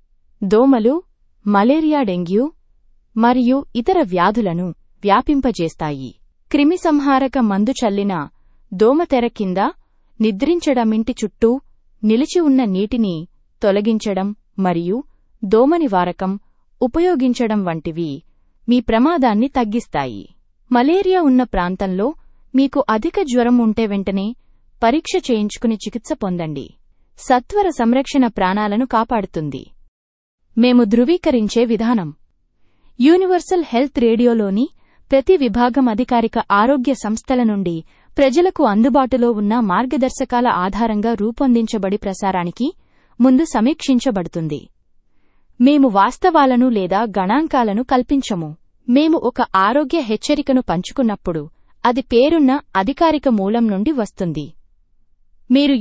దోమలు మలేరియా, డెంగ్యూ మరియు ఇతర వ్యాధులను వ్యాపింపజేస్తాయి. క్రిమిసంహారక మందు చల్లిన దోమతెర కింద నిద్రించడం, ఇంటి చుట్టూ నిలిచి ఉన్న నీటిని తొలగించడం మరియు దోమ నివారకం ఉపయోగించడం వంటివి మీ ప్రమాదాన్ని తగ్గిస్తాయి. మలేరియా ఉన్న ప్రాంతంలో మీకు అధిక జ్వరం ఉంటే వెంటనే పరీక్ష చేయించుకుని చికిత్స పొందండి. సత్వర సంరక్షణ ప్రాణాలను కాపాడుతుంది. మేము ధృవీకరించే విధానం. యూనివర్సల్ హెల్త్ రేడియోలోని ప్రతి విభాగం అధికారిక ఆరోగ్య సంస్థల నుండి ప్రజలకు అందుబాటులో ఉన్న మార్గదర్శకాల ఆధారంగా రూపొందించబడి ప్రసారానికి ముందు సమీక్షించబడుతుంది. మేము వాస్తవాలను లేదా గణాంకాలను కల్పించము. మేము ఒక ఆరోగ్య హెచ్చరికను పంచుకున్నప్పుడు అది పేరున్న అధికారిక మూలం నుండి వస్తుంది. మీరు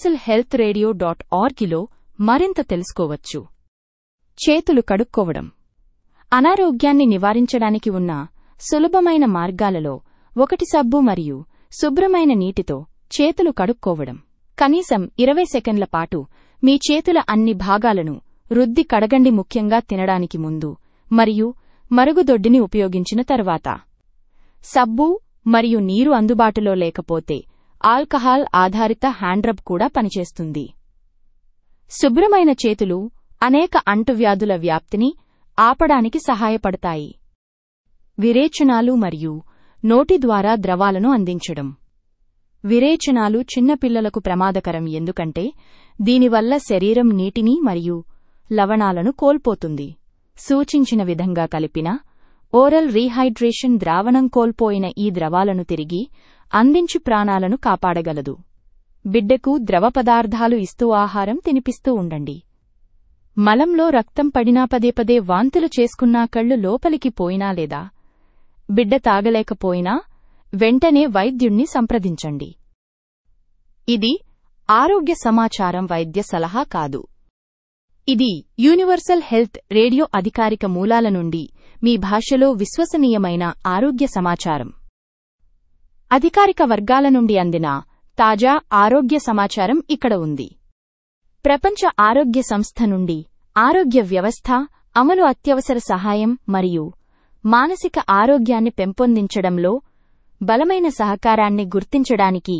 universalhealthradio.orgలో మరింత తెలుసుకోవచ్చు. చేతులు కడుక్కోవడం. అనారోగ్యాన్ని నివారించడానికి ఉన్న సులభమైన మార్గాలలో ఒకటి సబ్బు మరియు శుభ్రమైన నీటితో చేతులు కడుక్కోవడం. కనీసం 20 సెకన్ల పాటు మీ చేతుల అన్ని భాగాలను రుద్ది కడగండి, ముఖ్యంగా తినడానికి ముందు మరియు మరుగుదొడ్డిని ఉపయోగించిన తర్వాత. సబ్బు మరియు నీరు అందుబాటులో లేకపోతే ఆల్కహాల్ ఆధారిత హ్యాండ్రబ్ కూడా పనిచేస్తుంది. శుభ్రమైన చేతులు అనేక అంటువ్యాధుల వ్యాప్తిని ఆపడానికి సహాయపడతాయి. విరేచనాలు మరియు నోటి ద్వారా ద్రవాలను అందించడం. విరేచనాలు చిన్నపిల్లలకు ప్రమాదకరం ఎందుకంటే దీనివల్ల శరీరం నీటిని మరియు లవణాలను కోల్పోతుంది. సూచించిన విధంగా కలిపిన ఓరల్ రీహైడ్రేషన్ ద్రావణం కోల్పోయిన ఈ ద్రవాలను తిరిగి అందించి ప్రాణాలను కాపాడగలదు. బిడ్డకు ద్రవ పదార్థాలు ఇస్తూ ఆహారం తినిపిస్తూ ఉండండి. మలంలో రక్తం పడినా, పదే పదే వాంతులు చేసుకున్నా, కళ్ళు లోపలికి పోయినా లేదా బిడ్డ తాగలేకపోయినా వెంటనే వైద్యుణ్ణి సంప్రదించండి. ఇది ఆరోగ్య సమాచారం, వైద్య సలహా కాదు. ఇది యూనివర్సల్ హెల్త్ రేడియో అధికారిక మూలాల నుండి మీ భాషలో విశ్వసనీయమైన ఆరోగ్య సమాచారం. అధికారిక వర్గాల నుండి అందిన తాజా ఆరోగ్య సమాచారం ఇక్కడ ఉంది. ప్రపంచ ఆరోగ్య సంస్థ నుండి ఆరోగ్య వ్యవస్థ అమలు, అత్యవసర సహాయం మరియు మానసిక ఆరోగ్యాన్ని పెంపొందించడంలో బలమైన సహకారాన్ని గుర్తించడానికి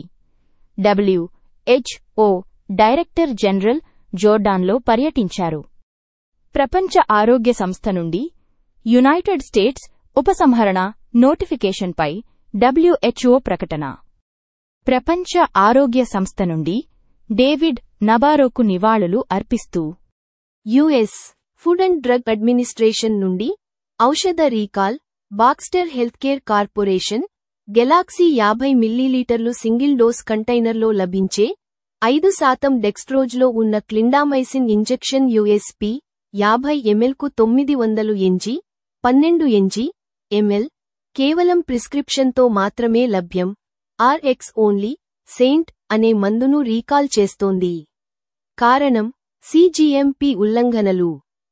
WHO డైరెక్టర్ జనరల్ జోర్డాన్లో పర్యటించారు. ప్రపంచ ఆరోగ్య సంస్థ నుండి యునైటెడ్ స్టేట్స్ ఉపసంహరణ నోటిఫికేషన్పై WHO ప్రకటన. ప్రపంచ ఆరోగ్య సంస్థ నుండి డేవిడ్ నబారోకు నివాళులు అర్పిస్తూ US food and drug administration నుండి ఔషధ recall, Baxter healthcare corporation, Galaxy 50 మిల్లీలీటర్లు సింగిల్ డోస్ కంటైనర్లో లభించే 5% డెక్స్ట్రోజ్లో ఉన్న clindamycin injection USP 50 mlకు 900 mg 12 mg/ml కేవలం ప్రిస్క్రిప్షన్తో మాత్రమే లభ్యం. RX ఓన్లీ సెయింట్ అనే మందును రీకాల్ చేస్తోంది. కారణం CGMP ఉల్లంఘనలు.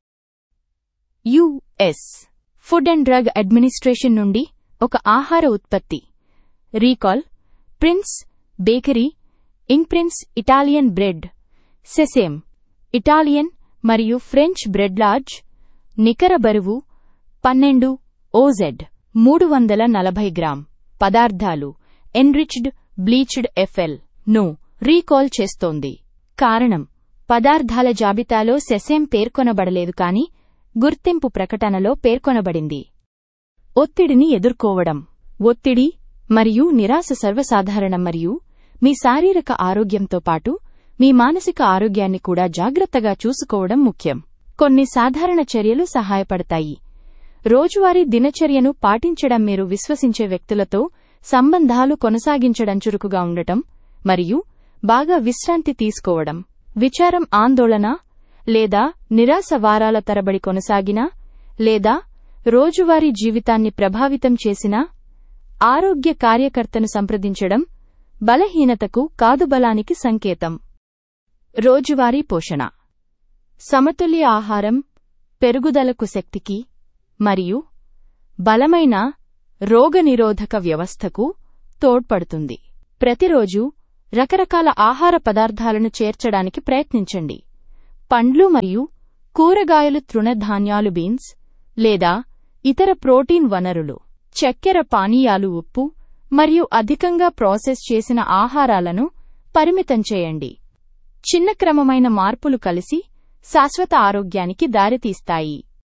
US food and drug administration నుండి ఒక ఆహార ఉత్పత్తి రీకాల్. ప్రిన్స్ బేకరీ ఇంక్. Prince Italian bread, sesame Italian మరియు ఫ్రెంచ్ బ్రెడ్ లార్జ్, నికర బరువు 12 OZ 340 గ్రామ్. పదార్థాలు ఎన్రిచ్డ్ బ్లీచ్డ్ FL ను రీకాల్ చేస్తోంది. కారణం పదార్థాల జాబితాలో సెసేమ్ పేర్కొనబడలేదు కాని గుర్తింపు ప్రకటనలో పేర్కొనబడింది. ఒత్తిడిని ఎదుర్కోవడం. ఒత్తిడి మరియు నిరాశ సర్వసాధారణం మరియు మీ శారీరక ఆరోగ్యంతో పాటు మీ మానసిక ఆరోగ్యాన్ని కూడా జాగ్రత్తగా చూసుకోవడం ముఖ్యం. కొన్ని సాధారణ చర్యలు సహాయపడతాయి. రోజువారీ దినచర్యను పాటించడం, మీరు విశ్వసించే వ్యక్తులతో సంబంధాలు కొనసాగించడం, చురుకుగా ఉండటం మరియు బాగా విశ్రాంతి తీసుకోవడం. విచారం, ఆందోళన లేదా నిరాశ వారాల తరబడి కొనసాగినా లేదా రోజువారీ జీవితాన్ని ప్రభావితం చేసినా ఆరోగ్య కార్యకర్తను సంప్రదించడం బలహీనతకు కాదు, బలానికి సంకేతం. రోజువారీ పోషణ. సమతుల్య ఆహారం పెరుగుదలకు, శక్తికి మరియు బలమైన రోగనిరోధక వ్యవస్థకు తోడ్పడుతుంది. ప్రతిరోజు రకరకాల ఆహార పదార్థాలను చేర్చడానికి ప్రయత్నించండి. పండ్లు మరియు కూరగాయలు, తృణధాన్యాలు, బీన్స్ లేదా ఇతర ప్రోటీన్ వనరులు, చక్కెర పానీయాలు, ఉప్పు మరియు అధికంగా ప్రాసెస్ చేసిన ఆహారాలను పరిమితం చేయండి. చిన్న క్రమమైన మార్పులు కలిసి శాశ్వత ఆరోగ్యానికి దారితీస్తాయి.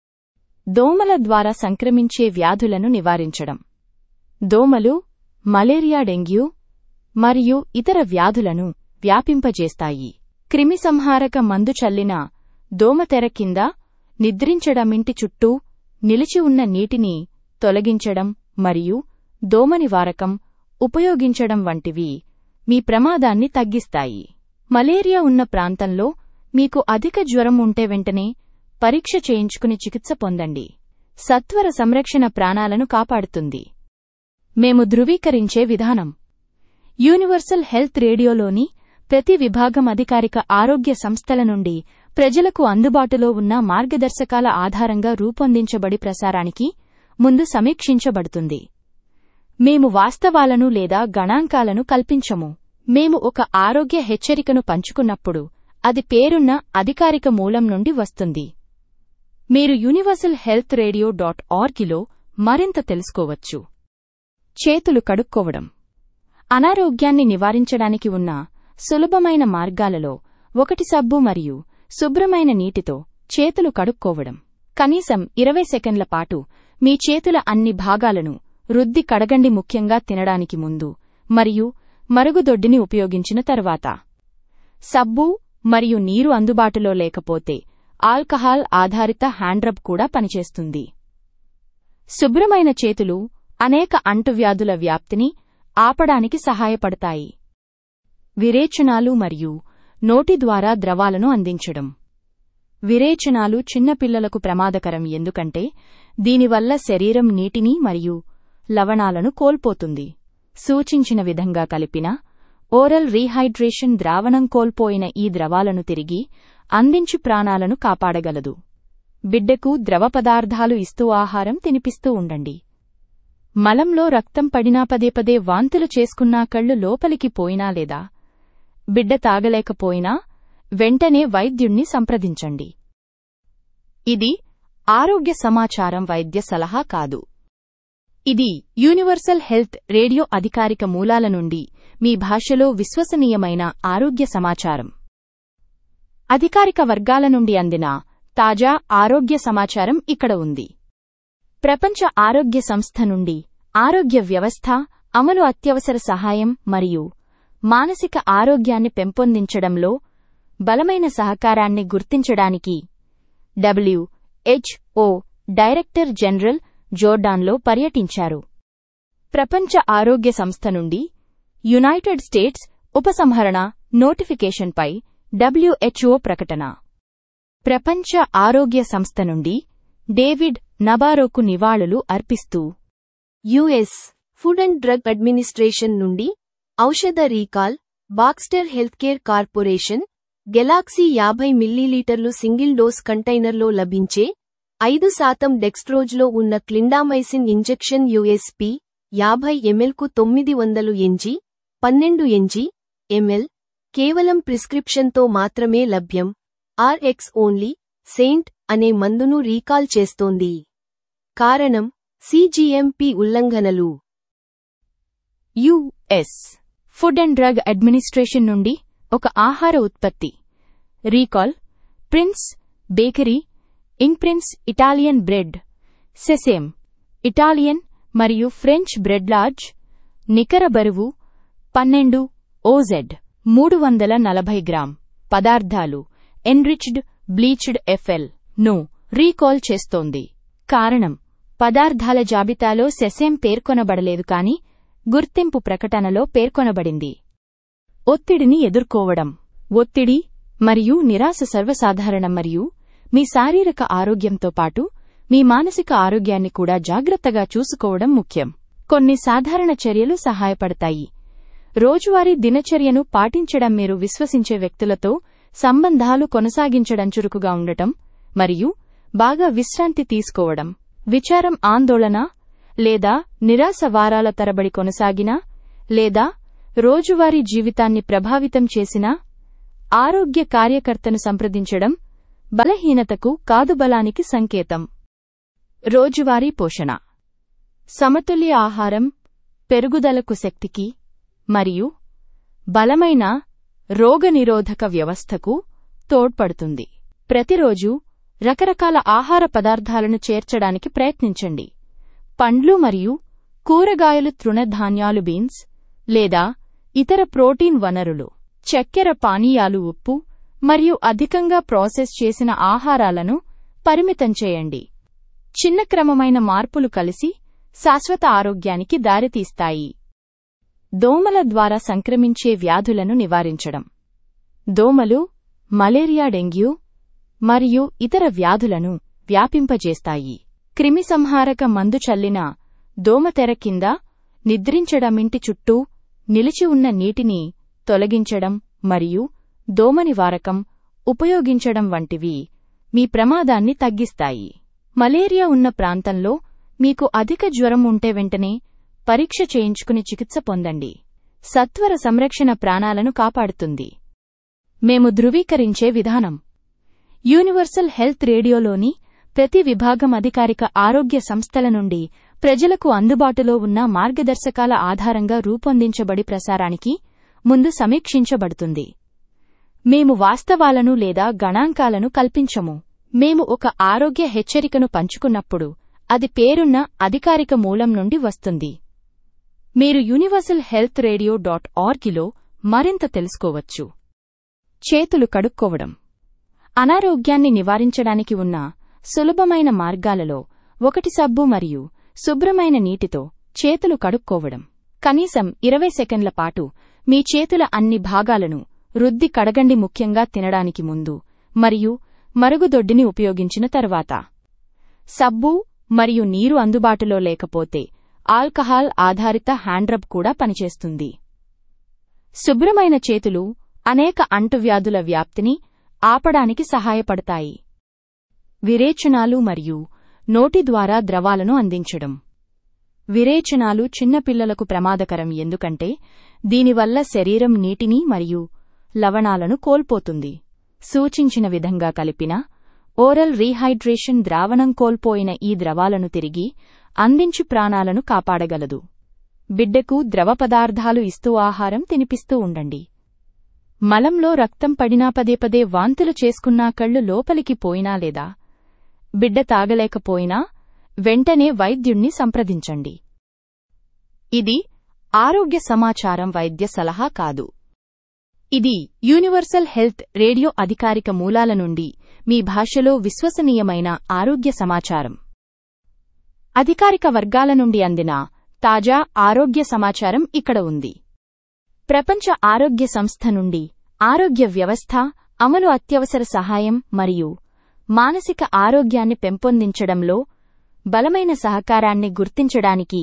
దోమల ద్వారా సంక్రమించే వ్యాధులను నివారించడం. దోమలు మలేరియా, డెంగ్యూ మరియు ఇతర వ్యాధులను వ్యాపింపజేస్తాయి. క్రిమిసంహారక మందు చల్లిన దోమతెర కింద నిద్రించడం, ఇంటి చుట్టూ నిలిచి ఉన్న నీటిని తొలగించడం మరియు దోమ నివారకం ఉపయోగించడం వంటివి మీ ప్రమాదాన్ని తగ్గిస్తాయి. మలేరియా ఉన్న ప్రాంతంలో మీకు అధిక జ్వరం ఉంటే వెంటనే పరీక్ష చేయించుకుని చికిత్స పొందండి. సత్వర సంరక్షణ ప్రాణాలను కాపాడుతుంది. మేము ధృవీకరించే విధానం. యూనివర్సల్ హెల్త్ రేడియోలోని ప్రతి విభాగం అధికారిక ఆరోగ్య సంస్థల నుండి ప్రజలకు అందుబాటులో ఉన్న మార్గదర్శకాల ఆధారంగా రూపొందించబడి ప్రసారానికి ముందు సమీక్షించబడుతుంది. మేము వాస్తవాలను లేదా గణాంకాలను కల్పించము. మేము ఒక ఆరోగ్య హెచ్చరికను పంచుకున్నప్పుడు అది పేరున్న అధికారిక మూలం నుండి వస్తుంది. మీరు universalhealthradio.orgలో మరింత తెలుసుకోవచ్చు. చేతులు కడుక్కోవడం. అనారోగ్యాన్ని నివారించడానికి ఉన్న సులభమైన మార్గాలలో ఒకటి సబ్బు మరియు శుభ్రమైన నీటితో చేతులు కడుక్కోవడం. కనీసం 20 సెకన్ల పాటు మీ చేతుల అన్ని భాగాలను రుద్ది కడగండి, ముఖ్యంగా తినడానికి ముందు మరియు మరుగుదొడ్డిని ఉపయోగించిన తర్వాత. సబ్బు మరియు నీరు అందుబాటులో లేకపోతే ఆల్కహాల్ ఆధారిత హ్యాండ్రబ్ కూడా పనిచేస్తుంది. శుభ్రమైన చేతులు అనేక అంటువ్యాధుల వ్యాప్తిని ఆపడానికి సహాయపడతాయి. విరేచనాలు మరియు నోటి ద్వారా ద్రవాలను అందించడం. విరేచనాలు చిన్నపిల్లలకు ప్రమాదకరం ఎందుకంటే దీనివల్ల శరీరం నీటిని మరియు లవణాలను కోల్పోతుంది. సూచించిన విధంగా కలిపిన ఓరల్ రీహైడ్రేషన్ ద్రావణం కోల్పోయిన ఈ ద్రవాలను తిరిగి అందించి ప్రాణాలను కాపాడగలదు. బిడ్డకు ద్రవ పదార్థాలు ఇస్తూ ఆహారం తినిపిస్తూ ఉండండి. మలంలో రక్తం పడినా, పదే పదే వాంతులు చేసుకున్నా, కళ్ళు లోపలికి పోయినా లేదా బిడ్డ తాగలేకపోయినా వెంటనే వైద్యుణ్ణి సంప్రదించండి. ఇది ఆరోగ్య సమాచారం, వైద్య సలహా కాదు. ఇది యూనివర్సల్ హెల్త్ రేడియో అధికారిక మూలాల నుండి మీ భాషలో విశ్వసనీయమైన ఆరోగ్య సమాచారం. అధికారిక వర్గాల నుండి అందిన తాజా ఆరోగ్య సమాచారం ఇక్కడ ఉంది. ప్రపంచ ఆరోగ్య సంస్థ నుండి ఆరోగ్య వ్యవస్థ అమలు, అత్యవసర సహాయం మరియు మానసిక ఆరోగ్యాన్ని పెంపొందించడంలో బలమైన సహకారాన్ని గుర్తించడానికి WHO డైరెక్టర్ జనరల్ జోర్డాన్లో పర్యటించారు. ప్రపంచ ఆరోగ్య సంస్థ నుండి యునైటెడ్ స్టేట్స్ ఉపసంహరణ నోటిఫికేషన్పై WHO ప్రకటన. ప్రపంచ ఆరోగ్య సంస్థ నుండి డేవిడ్ నబారోకు నివాళులు అర్పిస్తూ US food and drug administration నుండి ఔషధ recall, Baxter healthcare corporation, Galaxy 50 మిల్లీలీటర్లు సింగిల్ డోస్ కంటైనర్లో లభించే 5% డెక్స్ట్రోజ్లో ఉన్న clindamycin injection USP 50 mlకు 900 mg 12 mg/ml కేవలం ప్రిస్క్రిప్షన్తో మాత్రమే లభ్యం. RX ఓన్లీ సెయింట్ అనే మందును రీకాల్ చేస్తోంది. కారణం CGMP ఉల్లంఘనలు. US food and drug administration నుండి ఒక ఆహార ఉత్పత్తి రీకాల్. ప్రిన్స్ బేకరీ ఇంక్. Prince Italian bread, sesame Italian మరియు ఫ్రెంచ్ బ్రెడ్ లార్జ్, నికర బరువు 12 OZ 340 గ్రామ్. పదార్థాలు ఎన్రిచ్డ్ బ్లీచ్డ్ FL ను రీకాల్ చేస్తోంది. కారణం పదార్థాల జాబితాలో సెసేమ్ పేర్కొనబడలేదు కాని గుర్తింపు ప్రకటనలో పేర్కొనబడింది. ఒత్తిడిని ఎదుర్కోవడం. ఒత్తిడి మరియు నిరాశ సర్వసాధారణం మరియు మీ శారీరక ఆరోగ్యంతో పాటు మీ మానసిక ఆరోగ్యాన్ని కూడా జాగ్రత్తగా చూసుకోవడం ముఖ్యం. కొన్ని సాధారణ చర్యలు సహాయపడతాయి. రోజువారీ దినచర్యను పాటించడం, మీరు విశ్వసించే వ్యక్తులతో సంబంధాలు కొనసాగించడం, చురుకుగా ఉండటం మరియు బాగా విశ్రాంతి తీసుకోవడం. విచారం, ఆందోళన లేదా నిరాశ వారాల తరబడి కొనసాగినా లేదా రోజువారీ జీవితాన్ని ప్రభావితం చేసిన ఆరోగ్య కార్యకర్తను సంప్రదించడం బలహీనతకు కాదు బలానికి సంకేతం. రోజువారీ పోషణ. సమతుల్య ఆహారం పెరుగుదలకు శక్తికి మరియు బలమైన రోగనిరోధక వ్యవస్థకు తోడ్పడుతుంది. ప్రతిరోజు రకరకాల ఆహార పదార్థాలను చేర్చడానికి ప్రయత్నించండి. పండ్లు మరియు కూరగాయలు, తృణధాన్యాలు, బీన్స్ లేదా ఇతర ప్రోటీన్ వనరులు, చక్కెర పానీయాలు, ఉప్పు మరియు అధికంగా ప్రాసెస్ చేసిన ఆహారాలను పరిమితం చేయండి. చిన్న క్రమమైన మార్పులు కలిసి శాశ్వత ఆరోగ్యానికి దారితీస్తాయి. దోమల ద్వారా సంక్రమించే వ్యాధులను నివారించడం. దోమలు మలేరియా, డెంగ్యూ మరియు ఇతర వ్యాధులను వ్యాపింపజేస్తాయి. క్రిమిసంహారక మందు చల్లిన దోమతెర కింద నిద్రించడం, ఇంటి చుట్టూ నిలిచి ఉన్న నీటిని తొలగించడం మరియు దోమ నివారకం ఉపయోగించడం వంటివి మీ ప్రమాదాన్ని తగ్గిస్తాయి. మలేరియా ఉన్న ప్రాంతంలో మీకు అధిక జ్వరం ఉంటే వెంటనే పరీక్ష చేయించుకుని చికిత్స పొందండి. సత్వర సంరక్షణ ప్రాణాలను కాపాడుతుంది. మేము ధృవీకరించే విధానం. యూనివర్సల్ హెల్త్ రేడియోలోని ప్రతి విభాగం అధికారిక ఆరోగ్య సంస్థల నుండి ప్రజలకు అందుబాటులో ఉన్న మార్గదర్శకాల ఆధారంగా రూపొందించబడి ప్రసారానికి ముందు సమీక్షించబడుతుంది. మేము వాస్తవాలను లేదా గణాంకాలను కల్పించము. మేము ఒక ఆరోగ్య హెచ్చరికను పంచుకున్నప్పుడు అది పేరున్న అధికారిక మూలం నుండి వస్తుంది. మీరు universalhealthradio.orgలో మరింత తెలుసుకోవచ్చు. చేతులు కడుక్కోవడం. అనారోగ్యాన్ని నివారించడానికి ఉన్న సులభమైన మార్గాలలో ఒకటి సబ్బు మరియు శుభ్రమైన నీటితో చేతులు కడుక్కోవడం. కనీసం 20 సెకన్ల పాటు మీ చేతుల అన్ని భాగాలను రుద్ది కడగండి, ముఖ్యంగా తినడానికి ముందు మరియు మరుగుదొడ్డిని ఉపయోగించిన తర్వాత. సబ్బు మరియు నీరు అందుబాటులో లేకపోతే ఆల్కహాల్ ఆధారిత హ్యాండ్రబ్ కూడా పనిచేస్తుంది. శుభ్రమైన చేతులు అనేక అంటువ్యాధుల వ్యాప్తిని ఆపడానికి సహాయపడతాయి. విరేచనాలు మరియు నోటి ద్వారా ద్రవాలను అందించడం. విరేచనాలు చిన్నపిల్లలకు ప్రమాదకరం ఎందుకంటే దీనివల్ల శరీరం నీటిని మరియు లవణాలను కోల్పోతుంది. సూచించిన విధంగా కలిపిన ఓరల్ రీహైడ్రేషన్ ద్రావణం కోల్పోయిన ఈ ద్రవాలను తిరిగి అందించి ప్రాణాలను కాపాడగలదు. బిడ్డకు ద్రవ పదార్థాలు ఇస్తూ ఆహారం తినిపిస్తూ ఉండండి. మలంలో రక్తం పడినా, పదే పదే వాంతులు చేసుకున్నా, కళ్ళు లోపలికి పోయినా లేదా బిడ్డ తాగలేకపోయినా వెంటనే వైద్యుణ్ణి సంప్రదించండి. ఇది ఆరోగ్య సమాచారం, వైద్య సలహా కాదు. ఇది యూనివర్సల్ హెల్త్ రేడియో అధికారిక మూలాల నుండి మీ భాషలో విశ్వసనీయమైన ఆరోగ్య సమాచారం. అధికారిక వర్గాల నుండి అందిన తాజా ఆరోగ్య సమాచారం ఇక్కడ ఉంది. ప్రపంచ ఆరోగ్య సంస్థ నుండి ఆరోగ్య వ్యవస్థ అమలు, అత్యవసర సహాయం మరియు మానసిక ఆరోగ్యాన్ని పెంపొందించడంలో బలమైన సహకారాన్ని గుర్తించడానికి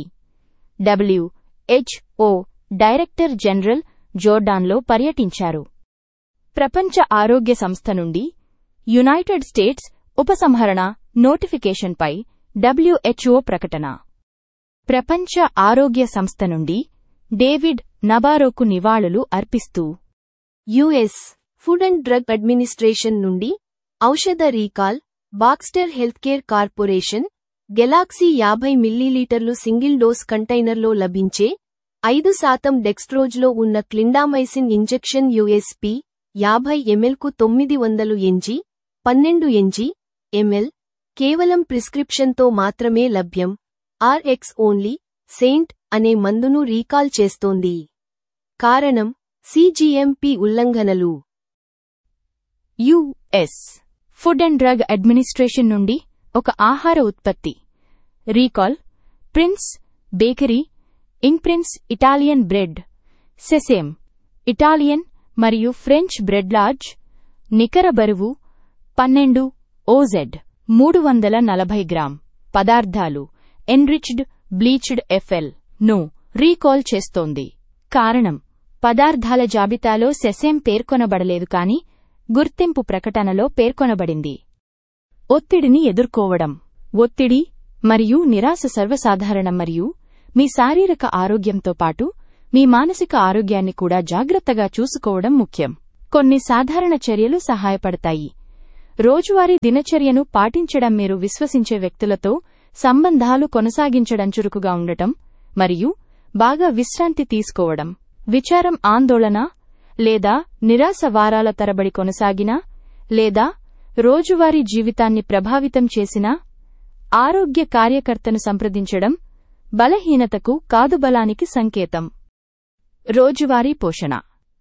WHO డైరెక్టర్ జనరల్ జోర్డాన్లో పర్యటించారు. ప్రపంచ ఆరోగ్య సంస్థ నుండి యునైటెడ్ స్టేట్స్ ఉపసంహరణ నోటిఫికేషన్పై WHO ప్రకటన. ప్రపంచ ఆరోగ్య సంస్థ నుండి డేవిడ్ నబారోకు నివాళులు అర్పిస్తూ US food and drug administration నుండి ఔషధ recall, Baxter healthcare corporation, Galaxy 50 మిల్లీలీటర్లు సింగిల్ డోస్ కంటైనర్లో లభించే 5% డెక్స్ట్రోజ్లో ఉన్న clindamycin injection USP 50 mlకు 900 mg 12 mg/ml కేవలం ప్రిస్క్రిప్షన్తో మాత్రమే లభ్యం. RX ఓన్లీ సెయింట్ అనే మందును రీకాల్ చేస్తోంది. కారణం CGMP ఉల్లంఘనలు. US food and drug administration నుండి ఒక ఆహార ఉత్పత్తి రీకాల్. ప్రిన్స్ బేకరీ ఇంక్. Prince Italian bread, sesame Italian మరియు ఫ్రెంచ్ బ్రెడ్ లార్జ్, నికర బరువు 12 OZ 340 గ్రామ్. పదార్థాలు ఎన్రిచ్డ్ బ్లీచ్డ్ FL ను రీకాల్ చేస్తోంది. కారణం పదార్థాల జాబితాలో సెసేమ్ పేర్కొనబడలేదు కాని గుర్తింపు ప్రకటనలో పేర్కొనబడింది. ఒత్తిడిని ఎదుర్కోవడం. ఒత్తిడి మరియు నిరాశ సర్వసాధారణం మరియు మీ శారీరక ఆరోగ్యంతో పాటు మీ మానసిక ఆరోగ్యాన్ని కూడా జాగ్రత్తగా చూసుకోవడం ముఖ్యం. కొన్ని సాధారణ చర్యలు సహాయపడతాయి. రోజువారీ దినచర్యను పాటించడం, మీరు విశ్వసించే వ్యక్తులతో సంబంధాలు కొనసాగించడం, చురుకుగా ఉండటం మరియు బాగా విశ్రాంతి తీసుకోవడం. విచారం, ఆందోళన లేదా నిరాశ వారాల తరబడి కొనసాగినా లేదా రోజువారీ జీవితాన్ని ప్రభావితం చేసినా ఆరోగ్య కార్యకర్తను సంప్రదించడం బలహీనతకు కాదు, బలానికి సంకేతం. రోజువారీ పోషణ.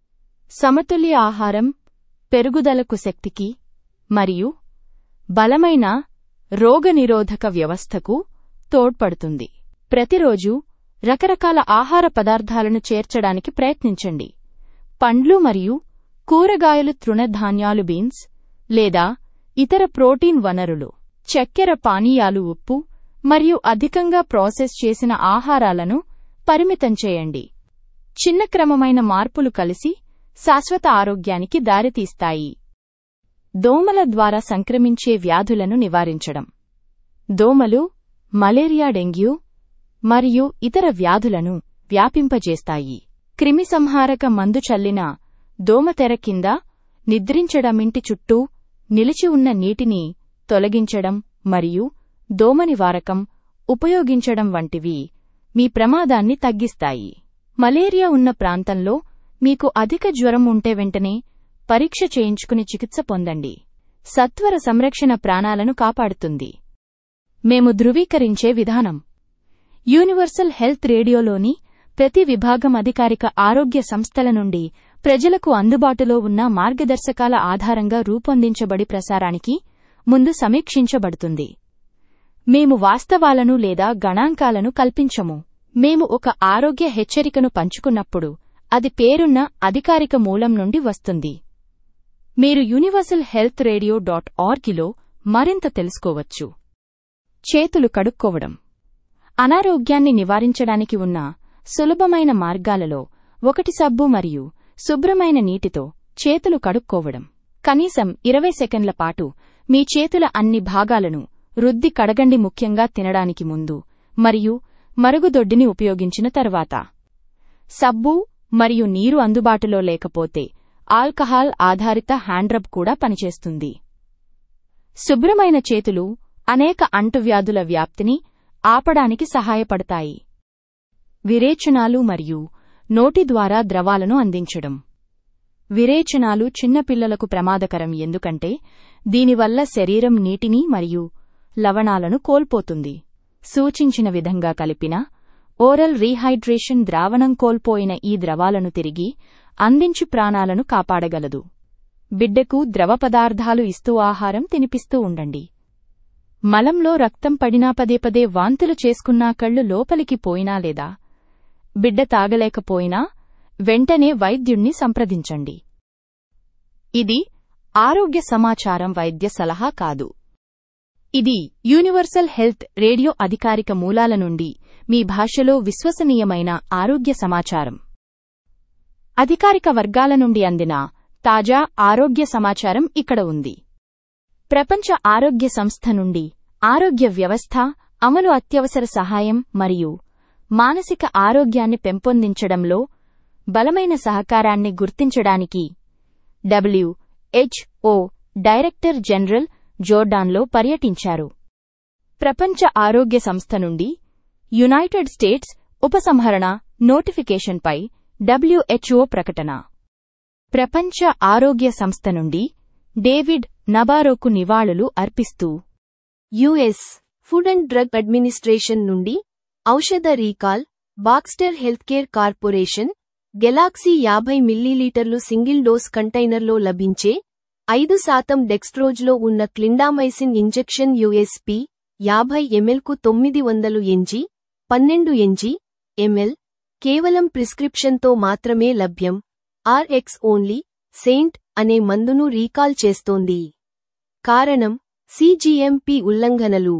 సమతుల్య ఆహారం పెరుగుదలకు, శక్తికి మరియు బలమైన రోగనిరోధక వ్యవస్థకు తోడ్పడుతుంది. ప్రతిరోజు రకరకాల ఆహార పదార్థాలను చేర్చడానికి ప్రయత్నించండి. పండ్లు మరియు కూరగాయలు, తృణధాన్యాలు, బీన్స్ లేదా ఇతర ప్రోటీన్ వనరులు, చక్కెర పానీయాలు, ఉప్పు మరియు అధికంగా ప్రాసెస్ చేసిన ఆహారాలను పరిమితం చేయండి. చిన్న క్రమమైన మార్పులు కలిసి శాశ్వత ఆరోగ్యానికి దారితీస్తాయి. దోమల ద్వారా సంక్రమించే వ్యాధులను నివారించడం. దోమలు మలేరియా, డెంగ్యూ మరియు ఇతర వ్యాధులను వ్యాపింపజేస్తాయి. క్రిమిసంహారక మందు చల్లిన దోమతెర కింద నిద్రించడం, ఇంటి చుట్టూ నిలిచి ఉన్న నీటిని తొలగించడం మరియు దోమనివారకం ఉపయోగించడం వంటివి మీ ప్రమాదాన్ని తగ్గిస్తాయి. మలేరియా ఉన్న ప్రాంతంలో మీకు అధిక జ్వరం ఉంటే వెంటనే పరీక్ష చేయించుకుని చికిత్స పొందండి. సత్వర సంరక్షణ ప్రాణాలను కాపాడుతుంది. మేము ధృవీకరించే విధానం. యూనివర్సల్ హెల్త్ రేడియోలోని ప్రతి విభాగం అధికారిక ఆరోగ్య సంస్థల నుండి ప్రజలకు అందుబాటులో ఉన్న మార్గదర్శకాల ఆధారంగా రూపొందించబడి ప్రసారానికి ముందు సమీక్షించబడుతుంది. మేము వాస్తవాలను లేదా గణాంకాలను కల్పించము. మేము ఒక ఆరోగ్య హెచ్చరికను పంచుకున్నప్పుడు అది పేరున్న అధికారిక మూలం నుండి వస్తుంది. మీరు universalhealthradio.orgలో మరింత తెలుసుకోవచ్చు. చేతులు కడుక్కోవడం. అనారోగ్యాన్ని నివారించడానికి ఉన్న సులభమైన మార్గాలలో ఒకటి సబ్బు మరియు శుభ్రమైన నీటితో చేతులు కడుక్కోవడం. కనీసం 20 సెకన్ల పాటు మీ చేతుల అన్ని భాగాలను రుద్ది కడగండి, ముఖ్యంగా తినడానికి ముందు మరియు మరుగుదొడ్డిని ఉపయోగించిన తర్వాత. సబ్బు మరియు నీరు అందుబాటులో లేకపోతే ఆల్కహాల్ ఆధారిత హ్యాండ్రబ్ కూడా పనిచేస్తుంది. శుభ్రమైన చేతులు అనేక అంటువ్యాధుల వ్యాప్తిని ఆపడానికి సహాయపడతాయి. విరేచనాలు మరియు నోటి ద్వారా ద్రవాలను అందించడం. విరేచనాలు చిన్నపిల్లలకు ప్రమాదకరం, ఎందుకంటే దీనివల్ల శరీరం నీటిని మరియు లవణాలను కోల్పోతుంది. సూచించిన విధంగా కలిపిన ఓరల్ రీహైడ్రేషన్ ద్రావణం కోల్పోయిన ఈ ద్రవాలను తిరిగి అందించి ప్రాణాలను కాపాడగలదు. బిడ్డకు ద్రవ పదార్థాలు ఇస్తూ ఆహారం తినిపిస్తూ ఉండండి. మలంలో రక్తం పడినా, పదే పదే వాంతులు చేసుకున్నా, కళ్ళు లోపలికి పోయినా లేదా బిడ్డ తాగలేకపోయినా వెంటనే వైద్యుణ్ణి సంప్రదించండి. ఇది ఆరోగ్య సమాచారం, వైద్య సలహా కాదు. ఇది యూనివర్సల్ హెల్త్ రేడియో అధికారిక మూలాల నుండి మీ భాషలో విశ్వసనీయమైన ఆరోగ్య సమాచారం. అధికారిక వర్గాల నుండి అందిన తాజా ఆరోగ్య సమాచారం ఇక్కడ ఉంది. ప్రపంచ ఆరోగ్య సంస్థ నుండి ఆరోగ్య వ్యవస్థ అమలు, అత్యవసర సహాయం మరియు మానసిక ఆరోగ్యాన్ని పెంపొందించడంలో బలమైన సహకారాన్ని గుర్తించడానికి WHO డైరెక్టర్ జనరల్ జోర్డాన్లో పర్యటించారు. ప్రపంచ ఆరోగ్య సంస్థ నుండి యునైటెడ్ స్టేట్స్ ఉపసంహరణ నోటిఫికేషన్పై WHO ప్రకటన. ప్రపంచ ఆరోగ్య సంస్థ నుండి డేవిడ్ నబారోకు నివాళులు అర్పిస్తూ US food and drug administration నుండి ఔషధ recall, Baxter healthcare corporation, Galaxy 50 మిల్లీలీటర్లు సింగిల్ డోస్ కంటైనర్లో లభించే 5% డెక్స్ట్రోజ్లో ఉన్న clindamycin injection USP 50 mlకు 900 mg 12 mg/ml కేవలం ప్రిస్క్రిప్షన్తో మాత్రమే లభ్యం. RX ఓన్లీ సెయింట్ అనే మందును రీకాల్ చేస్తోంది. కారణం CGMP ఉల్లంఘనలు.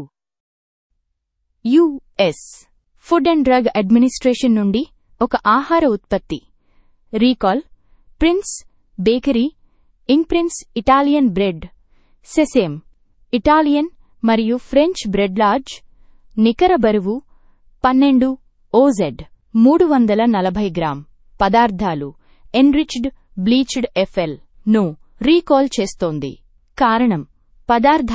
US food and drug administration నుండి ఒక ఆహార ఉత్పత్తి రీకాల్. ప్రిన్స్ బేకరీ ఇంక్. Prince Italian bread, sesame Italian మరియు ఫ్రెంచ్ బ్రెడ్ లార్జ్, నికర బరువు 12 OZ 340 గ్రామ్. పదార్థాలు ఎన్రిచ్డ్ బ్లీచ్డ్ ఎఫ్ఎల్ ను రీకాల్ చేస్తోంది. కారణం పదార్థాల